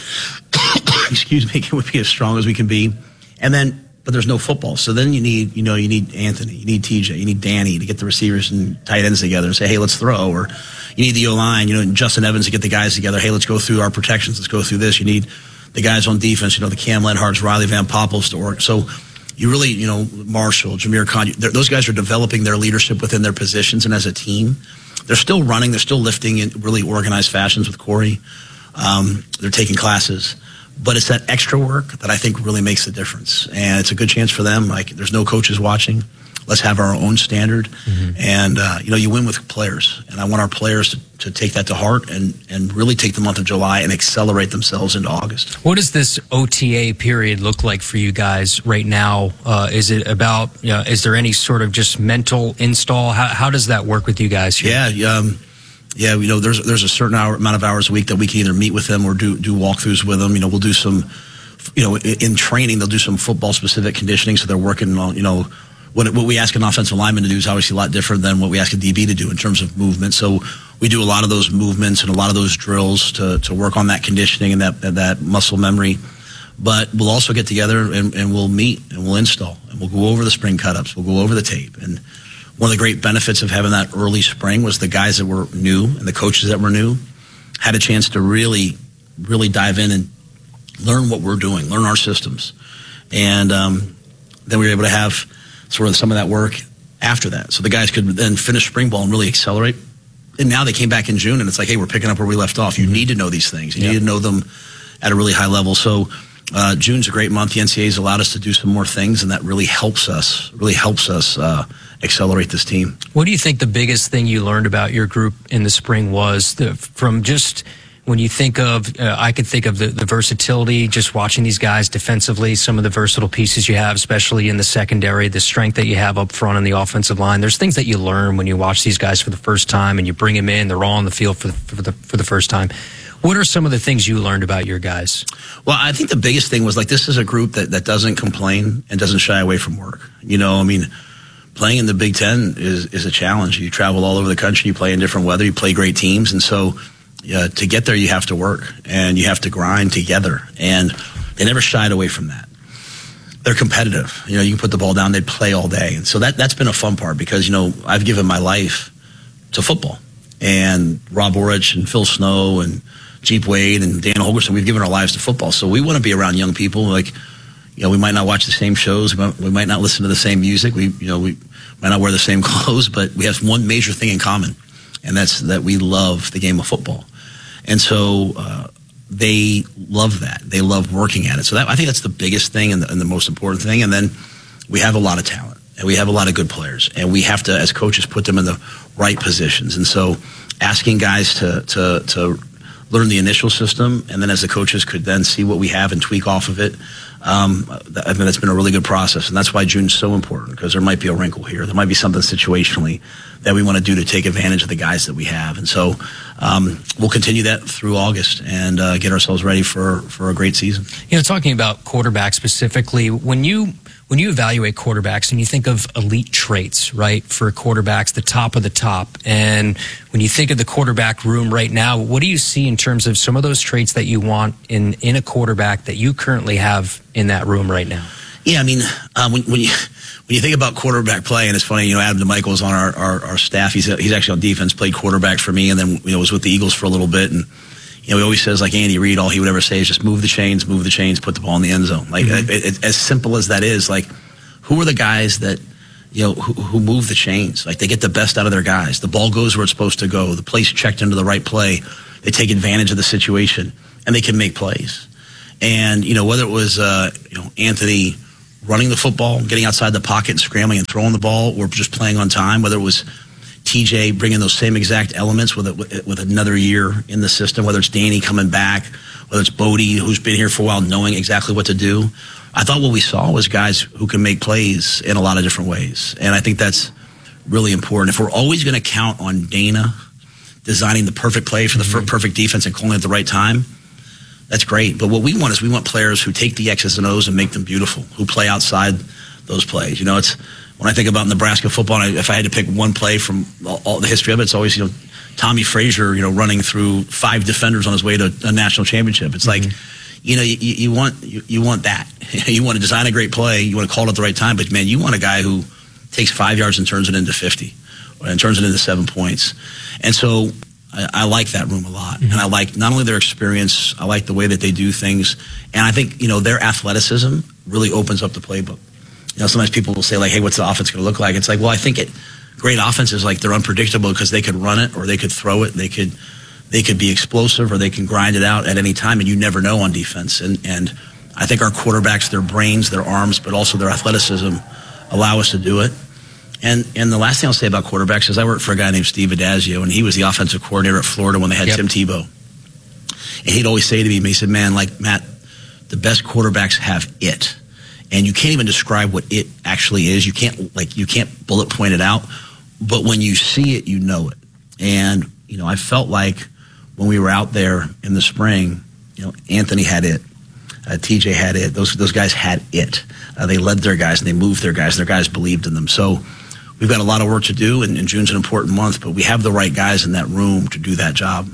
Excuse me. Can we be as strong as we can be? And then. But there's no football. So then you need, you know, you need Anthony, you need T J, you need Danny to get the receivers and tight ends together and say, hey, let's throw. Or you need the O-line, you know, and Justin Evans to get the guys together. Hey, let's go through our protections. Let's go through this. You need the guys on defense, you know, the Cam Lenhards, Riley Van Poppels to work. So you really, you know, Marshall, Jameer Khan, those guys are developing their leadership within their positions and as a team. They're still running. They're still lifting in really organized fashions with Corey. Um, they're taking classes. But it's that extra work that I think really makes the difference. And it's a good chance for them. Like, there's no coaches watching. Let's have our own standard. Mm-hmm. And, uh, you know, you win with players. And I want our players to, to take that to heart and, and really take the month of July and accelerate themselves into August. What does this O T A period look like for you guys right now? Uh, is it about, you know, is there any sort of just mental install? How, how does that work with you guys here? Yeah, um, Yeah, you know, there's there's a certain hour, amount of hours a week that we can either meet with them or do do walkthroughs with them. You know, we'll do some, you know, in, in training they'll do some football specific conditioning. So they're working on, you know, what what we ask an offensive lineman to do is obviously a lot different than what we ask a D B to do in terms of movement. So we do a lot of those movements and a lot of those drills to to work on that conditioning and that that muscle memory. But we'll also get together and, and we'll meet and we'll install and we'll go over the spring cut-ups. We'll go over the tape. And one of the great benefits of having that early spring was the guys that were new and the coaches that were new had a chance to really, really dive in and learn what we're doing, learn our systems. And um, then we were able to have sort of some of that work after that. So the guys could then finish spring ball and really accelerate. And now they came back in June and it's like, hey, we're picking up where we left off. You mm-hmm. need to know these things. You yep. need to know them at a really high level. So uh, June's a great month. The N C A A's allowed us to do some more things, and that really helps us, really helps us uh, accelerate this team. What do you think the biggest thing you learned about your group in the spring was the, from just when you think of, uh, I could think of the, the versatility, just watching these guys defensively, some of the versatile pieces you have, especially in the secondary, the strength that you have up front on the offensive line. There's things that you learn when you watch these guys for the first time and you bring them in, they're all on the field for the, for the, for the first time. What are some of the things you learned about your guys? Well, I think the biggest thing was like, this is a group that, that doesn't complain and doesn't shy away from work. You know, I mean, playing in the Big Ten is, is a challenge. You travel all over the country, you play in different weather, you play great teams. And so uh, to get there, you have to work and you have to grind together. And they never shied away from that. They're competitive. You know, you can put the ball down, they play all day. And so that, that's been a fun part because, you know, I've given my life to football. And Rob Orich and Phil Snow and Jeep Wade and Dan Holgerson, we've given our lives to football. So we want to be around young people. Like, you know, we might not watch the same shows. We might, we might not listen to the same music. We, you know, we might not wear the same clothes, but we have one major thing in common. And that's that we love the game of football. And so uh, they love that. They love working at it. So that, I think that's the biggest thing and the, and the most important thing. And then we have a lot of talent and we have a lot of good players. And we have to, as coaches, put them in the right positions. And so asking guys to to to learn the initial system, and then as the coaches could then see what we have and tweak off of it. Um, I mean, that's been a really good process, and that's why June's so important, because there might be a wrinkle here. There might be something situationally that we want to do to take advantage of the guys that we have. And so um, we'll continue that through August and uh, get ourselves ready for, for a great season. You know, talking about quarterbacks specifically, when you when you evaluate quarterbacks and you think of elite traits, right, for quarterbacks, the top of the top, and when you think of the quarterback room right now, what do you see in terms of some of those traits that you want in, in a quarterback that you currently have in that room right now? Yeah, I mean, um, when, when you when you think about quarterback play, and it's funny, you know, Adam DeMichael is on our, our, our staff. He's he's actually on defense, played quarterback for me, and then you know was with the Eagles for a little bit. And you know, he always says, like Andy Reid, all he would ever say is just move the chains, move the chains, put the ball in the end zone. Like mm-hmm. it, it, as simple as that is, like who are the guys that, you know, who, who move the chains? Like, they get the best out of their guys. The ball goes where it's supposed to go. The play's checked into the right play. They take advantage of the situation, and they can make plays. And, you know, whether it was, uh, you know, Anthony running the football, getting outside the pocket and scrambling and throwing the ball, or just playing on time, whether it was T J bringing those same exact elements with, it, with another year in the system, whether it's Danny coming back, whether it's Bodie, who's been here for a while, knowing exactly what to do. I thought what we saw was guys who can make plays in a lot of different ways. And I think that's really important. If we're always going to count on Dana designing the perfect play for the mm-hmm. perfect defense and calling it at the right time, that's great. But what we want is we want players who take the X's and O's and make them beautiful, who play outside those plays. You know, it's when I think about Nebraska football, and if I had to pick one play from all, all the history of it, it's always, you know, Tommy Frazier, you know, running through five defenders on his way to a national championship. It's mm-hmm. like, you know, you, you want you, you want that. You want to design a great play. You want to call it at the right time. But, man, you want a guy who takes five yards and turns it into fifty and turns it into seven points. And so I, I like that room a lot. Mm-hmm. And I like not only their experience, I like the way that they do things. And I think, you know, their athleticism really opens up the playbook. You know, sometimes people will say, like, hey, what's the offense going to look like? It's like, well, I think it great offenses, like, they're unpredictable because they could run it or they could throw it. They could they could be explosive or they can grind it out at any time, and you never know on defense. And, and I think our quarterbacks, their brains, their arms, but also their athleticism allow us to do it. And and the last thing I'll say about quarterbacks is I worked for a guy named Steve Adazio, and he was the offensive coordinator at Florida when they had yep. Tim Tebow. And he'd always say to me, he said, man, like, Matt, the best quarterbacks have it. And you can't even describe what it actually is. You can't, like, you can't bullet point it out. But when you see it, you know it. And, you know, I felt like when we were out there in the spring, you know, Anthony had it. Uh, T J had it. Those those guys had it. Uh, they led their guys and they moved their guys. And their guys believed in them. So we've got a lot of work to do, and, and June's an important month, but we have the right guys in that room to do that job.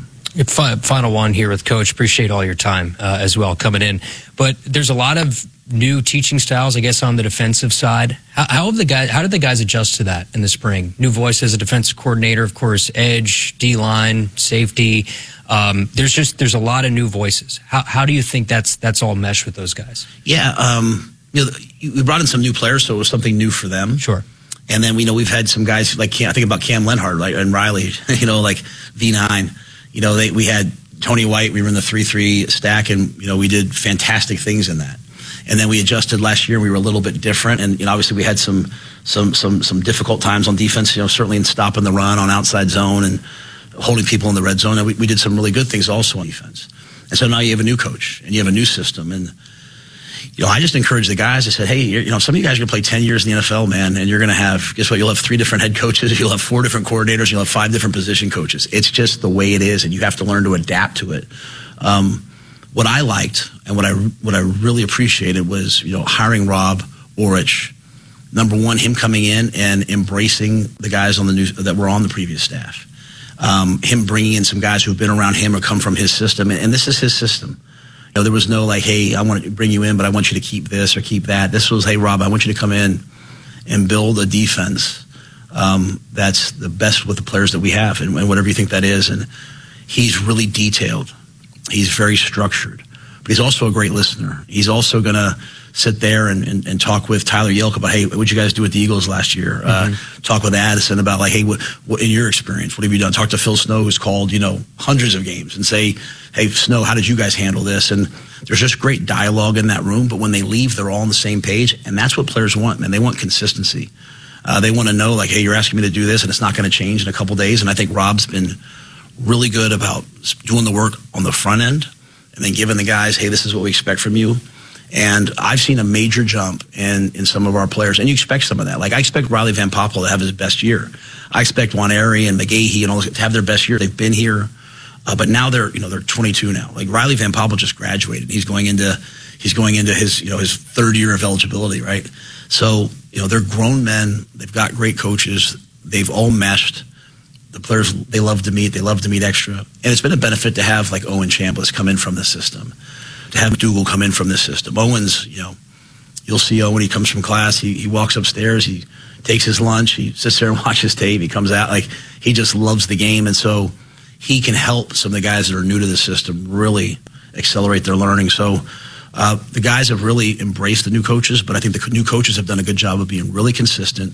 Final one here with Coach. Appreciate all your time uh, as well coming in. But there's a lot of new teaching styles, I guess, on the defensive side. How, how have the guys? How did the guys adjust to that in the spring? New voice as a defensive coordinator, of course, edge, D-line, safety. Um, there's just there's a lot of new voices. How how do you think that's that's all meshed with those guys? Yeah, um, you know, we brought in some new players, so it was something new for them. Sure. And then we know we've had some guys like I think about Cam Lenhart, like, and Riley. You know, like V nine. You know, they, we had Tony White. We were in the three three stack, and you know we did fantastic things in that. And then we adjusted last year. We were a little bit different, and you know, obviously we had some some some some difficult times on defense. You know, certainly in stopping the run on outside zone and holding people in the red zone. And we, we did some really good things also on defense. And so now you have a new coach and you have a new system. And you know, I just encourage the guys. I said, hey, you know, some of you guys are going to play ten years in the N F L, man, and you're going to have, guess what? You'll have three different head coaches. You'll have four different coordinators. You'll have five different position coaches. It's just the way it is, and you have to learn to adapt to it. Um, what I liked and what I what I really appreciated was, you know, hiring Rob Orich. Number one, him coming in and embracing the guys on the new that were on the previous staff. Um, him bringing in some guys who've been around him or come from his system, and, and this is his system. You know, there was no like, hey, I want to bring you in, but I want you to keep this or keep that. This was, hey, Rob, I want you to come in and build a defense um, that's the best with the players that we have, and, and whatever you think that is. And he's really detailed. He's very structured, but he's also a great listener. He's also going to sit there and, and, and talk with Tyler Yelk about, hey, what'd you guys do with the Eagles last year? Mm-hmm. Uh, talk with Addison about, like, hey, what, what in your experience, what have you done? Talk to Phil Snow, who's called, you know, hundreds of games, and say, hey, Snow, how did you guys handle this? And there's just great dialogue in that room, but when they leave, they're all on the same page, and that's what players want, man. They want consistency. Uh, they want to know, like, hey, you're asking me to do this, and it's not going to change in a couple days. And I think Rob's been really good about doing the work on the front end and then giving the guys, hey, this is what we expect from you. And I've seen a major jump in, in some of our players, and you expect some of that. Like, I expect Riley Van Poppel to have his best year. I expect Juan Airy and McGahee and all to have their best year. They've been here, uh, but now they're, you know, they're twenty-two now. Like, Riley Van Poppel just graduated. He's going into he's going into his, you know, his third year of eligibility, right? So, you know, they're grown men. They've got great coaches. They've all meshed. The players, they love to meet. They love to meet extra. And it's been a benefit to have, like, Owen Chambliss come in from the system, to have Dougal come in from this system. Owen's, you know, you'll see Owen, he comes from class, he, he walks upstairs, he takes his lunch, he sits there and watches tape, he comes out, like, he just loves the game. And so he can help some of the guys that are new to the system really accelerate their learning. So Uh, the guys have really embraced the new coaches, but I think the new coaches have done a good job of being really consistent,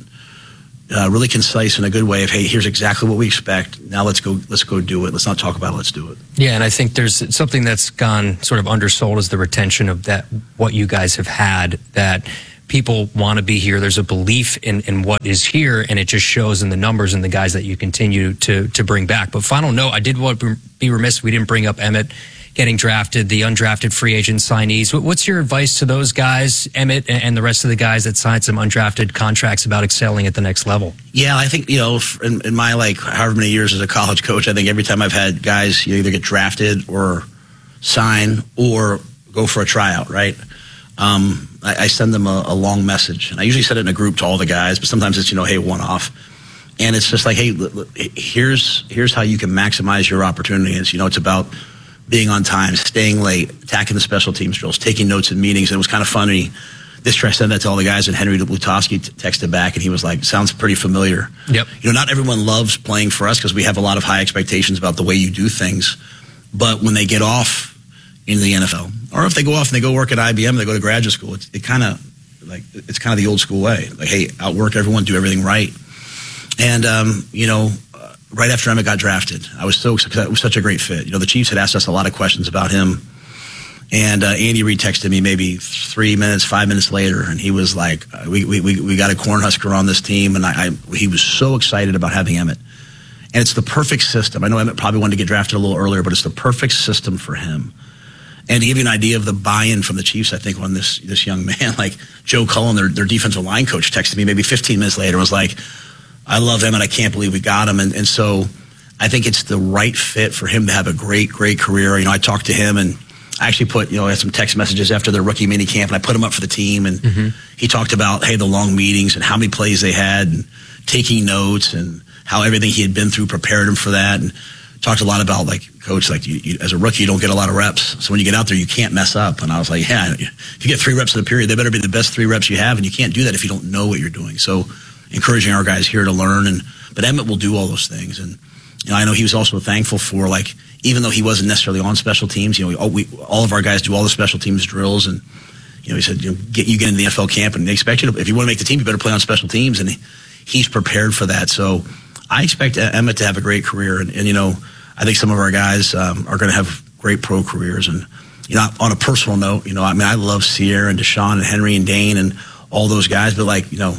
uh, really concise in a good way of, hey, here's exactly what we expect. Now let's go, let's go do it. Let's not talk about it. Let's do it. Yeah, and I think there's something that's gone sort of undersold is the retention of that, what you guys have had, that people want to be here. There's a belief in, in what is here, and it just shows in the numbers and the guys that you continue to to bring back. But final note, I did want to be remiss if we didn't bring up Emmett getting drafted, the undrafted free agent signees. What's your advice to those guys, Emmett and the rest of the guys that signed some undrafted contracts about excelling at the next level? Yeah, I think, you know, in, in my, like, however many years as a college coach, I think every time I've had guys, you either get drafted or sign or go for a tryout, right? Um, I, I send them a, a long message, and I usually send it in a group to all the guys, but sometimes it's, you know, hey, one off. And it's just like, hey, look, look, here's here's how you can maximize your opportunity. It's, you know, it's about being on time, staying late, attacking the special teams drills, taking notes in meetings. And it was kind of funny. This try sent that to all the guys, and Henry Lutowski t- texted back, and he was like, sounds pretty familiar. Yep. You know, not everyone loves playing for us because we have a lot of high expectations about the way you do things. But when they get off in the N F L, or if they go off and they go work at I B M, they go to graduate school, it's, it kind of like it's kind of the old school way. Like, hey, outwork everyone, do everything right. And, um, you know, uh, right after Emmett got drafted, I was so excited. It was such a great fit. You know, the Chiefs had asked us a lot of questions about him. And uh, Andy Reid texted me maybe three minutes, five minutes later, and he was like, we we we, we got a Cornhusker on this team. And I, I he was so excited about having Emmett. And it's the perfect system. I know Emmett probably wanted to get drafted a little earlier, but it's the perfect system for him. And to give you an idea of the buy-in from the Chiefs, I think, on this this young man, like Joe Cullen, their, their defensive line coach, texted me maybe fifteen minutes later and was like, I love him and I can't believe we got him. And, and so I think it's the right fit for him to have a great, great career. You know, I talked to him, and I actually put, you know, I had some text messages after their rookie mini camp, and I put him up for the team. And mm-hmm. he talked about, hey, the long meetings and how many plays they had and taking notes and how everything he had been through prepared him for that. And talked a lot about, like, coach, like, you, you, as a rookie, you don't get a lot of reps. So when you get out there, you can't mess up. And I was like, yeah, if you get three reps in a period, they better be the best three reps you have. And you can't do that if you don't know what you're doing. So encouraging our guys here to learn. And but Emmett will do all those things. And, you know, I know he was also thankful for, like, even though he wasn't necessarily on special teams, you know, we, all, we, all of our guys do all the special teams drills. And, you know, he said, you know, get, you get into the N F L camp, and they expect you to, if you want to make the team, you better play on special teams. And he, he's prepared for that. So I expect Emmett to have a great career. And, and you know, I think some of our guys um, are going to have great pro careers. And, you know, on a personal note, you know, I mean, I love Sierra and Deshaun and Henry and Dane and all those guys. But, like, you know,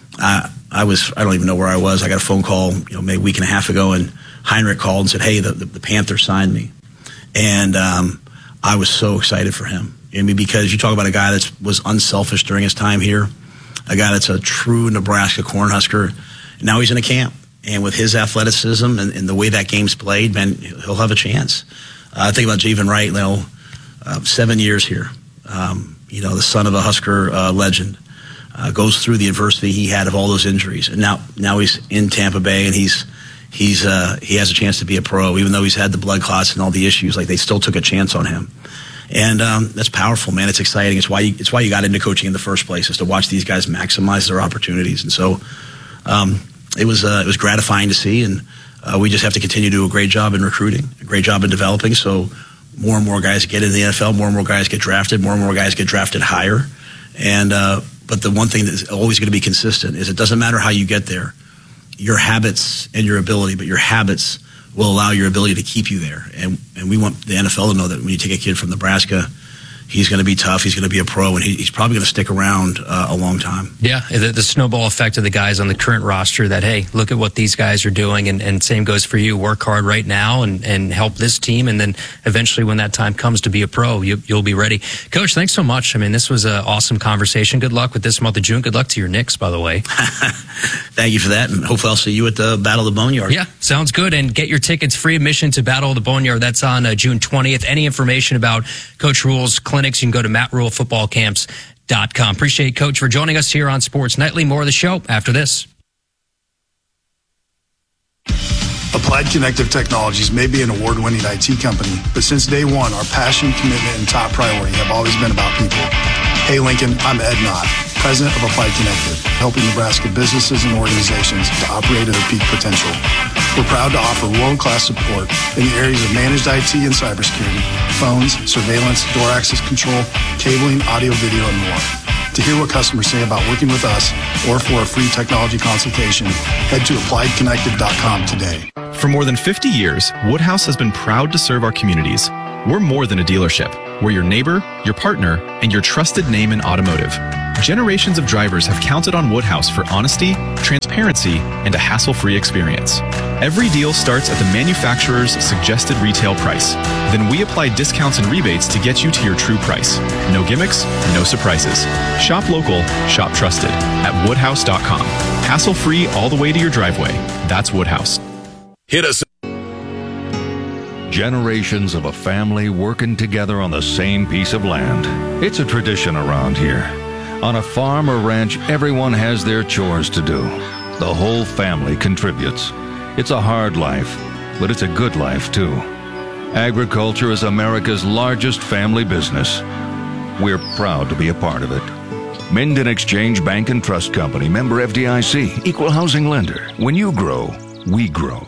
I, I was, I don't even know where I was. I got a phone call, you know, maybe a week and a half ago, and Heinrich called and said, hey, the, the, the Panthers signed me. And um, I was so excited for him. I mean, because you talk about a guy that was unselfish during his time here, a guy that's a true Nebraska Cornhusker. Now he's in a camp. And with his athleticism and, and the way that game's played, man, he'll have a chance. Uh, think about Javen Wright, you know, uh, seven years here. Um, you know, the son of a Husker uh, legend. Uh, goes through the adversity he had of all those injuries. And now now he's in Tampa Bay, and he's he's uh, he has a chance to be a pro, even though he's had the blood clots and all the issues. Like, they still took a chance on him. And um, that's powerful, man. It's exciting. It's why you, it's why you got into coaching in the first place, is to watch these guys maximize their opportunities. And so um, it was uh, it was gratifying to see, and uh, we just have to continue to do a great job in recruiting, a great job in developing, so more and more guys get into the N F L, more and more guys get drafted, more and more guys get drafted higher. And uh, but the one thing that's always going to be consistent is it doesn't matter how you get there, your habits and your ability, but your habits will allow your ability to keep you there. And and we want the N F L to know that when you take a kid from Nebraska, he's going to be tough, he's going to be a pro, and he, he's probably going to stick around uh, a long time. Yeah, the, the snowball effect of the guys on the current roster that, hey, look at what these guys are doing, and, and same goes for you. Work hard right now and, and help this team, and then eventually when that time comes to be a pro, you, you'll be ready. Coach, thanks so much. I mean, this was an awesome conversation. Good luck with this month of June. Good luck to your Knicks, by the way. Thank you for that, and hopefully I'll see you at the Battle of the Boneyard. Yeah, sounds good. And get your tickets, free admission to Battle of the Boneyard. That's on uh, June twentieth. Any information about Coach Rhule's clinics, you can go to matt rhule football camps dot com. Appreciate Coach for joining us here on Sports Nightly. More of the show after this. Applied Connective Technologies may be an award-winning I T company, but since day one, our passion, commitment, and top priority have always been about people. Hey Lincoln, I'm Ed Knott, President of Applied Connected, helping Nebraska businesses and organizations to operate at their peak potential. We're proud to offer world-class support in the areas of managed I T and cybersecurity, phones, surveillance, door access control, cabling, audio, video, and more. To hear what customers say about working with us or for a free technology consultation, head to applied connected dot com today. For more than fifty years, Woodhouse has been proud to serve our communities. We're more than a dealership. We're your neighbor, your partner, and your trusted name in automotive. Generations of drivers have counted on Woodhouse for honesty, transparency, and a hassle-free experience. Every deal starts at the manufacturer's suggested retail price. Then we apply discounts and rebates to get you to your true price. No gimmicks, no surprises. Shop local, shop trusted at woodhouse dot com. Hassle-free all the way to your driveway. That's Woodhouse. Hit us. Generations of a family working together on the same piece of land. It's a tradition around here. On a farm or ranch, everyone has their chores to do. The whole family contributes. It's a hard life, but it's a good life too. Agriculture is America's largest family business. We're proud to be a part of it. Minden Exchange Bank and Trust Company, member F D I C, equal housing lender. When you grow, we grow.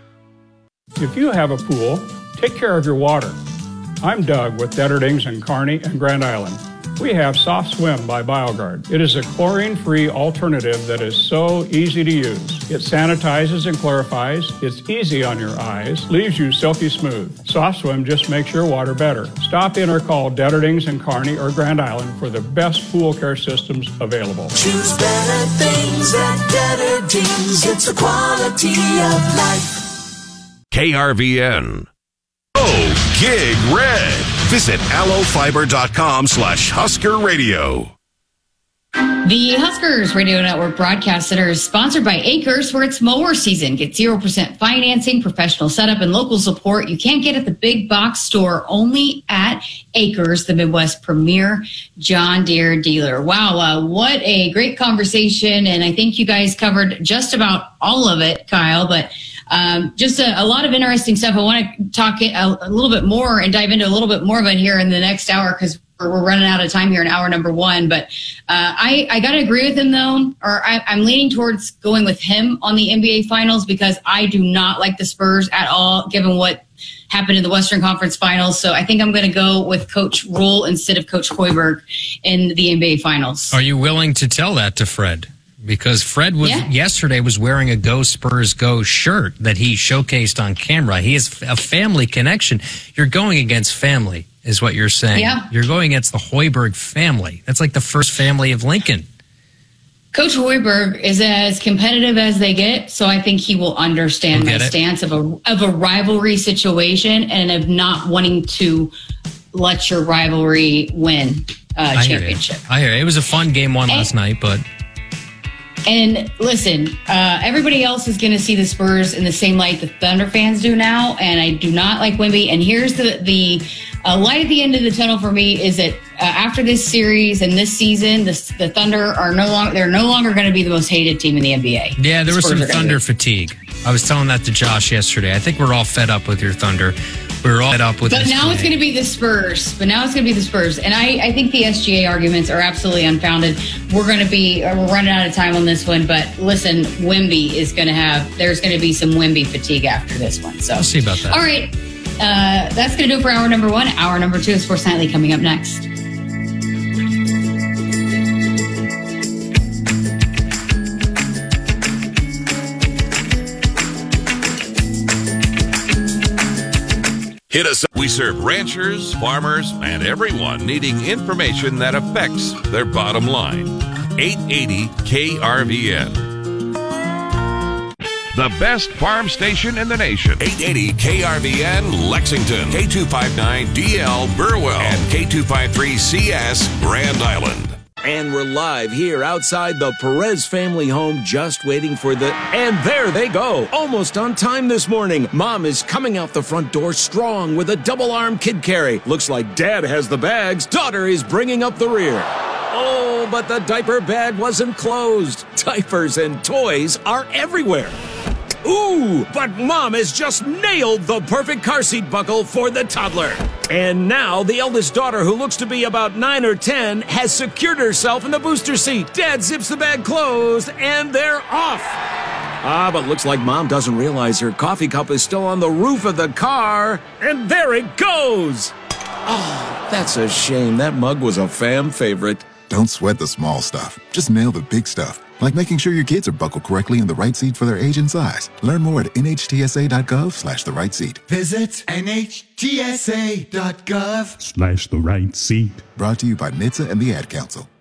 If you have a pool, take care of your water. I'm Doug with Detterdings and Kearney and Grand Island. We have Soft Swim by BioGuard. It is a chlorine-free alternative that is so easy to use. It sanitizes and clarifies. It's easy on your eyes, leaves you silky smooth. Soft Swim just makes your water better. Stop in or call Detterdings and Kearney or Grand Island for the best pool care systems available. Choose better things at Detterdings. It's the quality of life. K R V N. Oh, Gig Red. Visit allofiber.com slash Husker Radio. The Huskers Radio Network Broadcast Center is sponsored by Acres, where it's mower season. Get zero percent financing, professional setup, and local support you can't get at the big box store, only at Acres, the Midwest premier John Deere dealer. Wow, uh, what a great conversation, and I think you guys covered just about all of it, Kyle, but Um, just a, a lot of interesting stuff. I want to talk a, a little bit more and dive into a little bit more of it here in the next hour because we're, we're running out of time here in hour number one. But uh, I, I got to agree with him, though, or I, I'm leaning towards going with him on the N B A Finals because I do not like the Spurs at all, given what happened in the Western Conference Finals. So I think I'm going to go with Coach Rule instead of Coach Hoiberg in the N B A Finals. Are you willing to tell that to Fred? Because Fred was yeah. yesterday was wearing a Go Spurs Go shirt that he showcased on camera. He has a family connection. You're going against family, is what you're saying. Yeah. You're going against the Hoiberg family. That's like the first family of Lincoln. Coach Hoiberg is as competitive as they get, so I think he will understand my stance of a of a rivalry situation and of not wanting to let your rivalry win uh, I championship. Hear I hear you. It was a fun game one last and, night, but. And listen, uh, everybody else is going to see the Spurs in the same light the Thunder fans do now, and I do not like Wemby. And here's the the uh, light at the end of the tunnel for me is that uh, after this series and this season, the, the Thunder are no longer they're no longer going to be the most hated team in the N B A. Yeah, there the was some Spurs Thunder fatigue. I was telling that to Josh yesterday. I think we're all fed up with your Thunder. We're all fed up with. But this now play. it's going to be the Spurs. But now it's going to be the Spurs, and I, I think the S G A arguments are absolutely unfounded. We're going to be uh, we're running out of time on this one, but listen, Wemby is going to have there's going to be some Wemby fatigue after this one. So we'll see about that. All right, uh, that's going to do it for hour number one. Hour number two is Sports Nightly coming up next. Hit us up. We serve ranchers, farmers, and everyone needing information that affects their bottom line. eight eighty K R V N. The best farm station in the nation. eight eighty K R V N Lexington, K two fifty-nine D L Burwell, and K two fifty-three C S Grand Island. And we're live here outside the Perez family home, just waiting for the... And there they go, almost on time this morning. Mom is coming out the front door strong with a double-arm kid carry. Looks like Dad has the bags. Daughter is bringing up the rear. Oh, but the diaper bag wasn't closed. Diapers and toys are everywhere. Ooh, but Mom has just nailed the perfect car seat buckle for the toddler. And now the eldest daughter, who looks to be about nine or ten, has secured herself in the booster seat. Dad zips the bag closed, and they're off. Ah, but looks like Mom doesn't realize her coffee cup is still on the roof of the car. And there it goes. Oh, that's a shame. That mug was a fam favorite. Don't sweat the small stuff. Just nail the big stuff. Like making sure your kids are buckled correctly in the right seat for their age and size. Learn more at nhtsa.gov slash the right seat. Visit nhtsa.gov Slash the right seat. Brought to you by N H T S A and the Ad Council.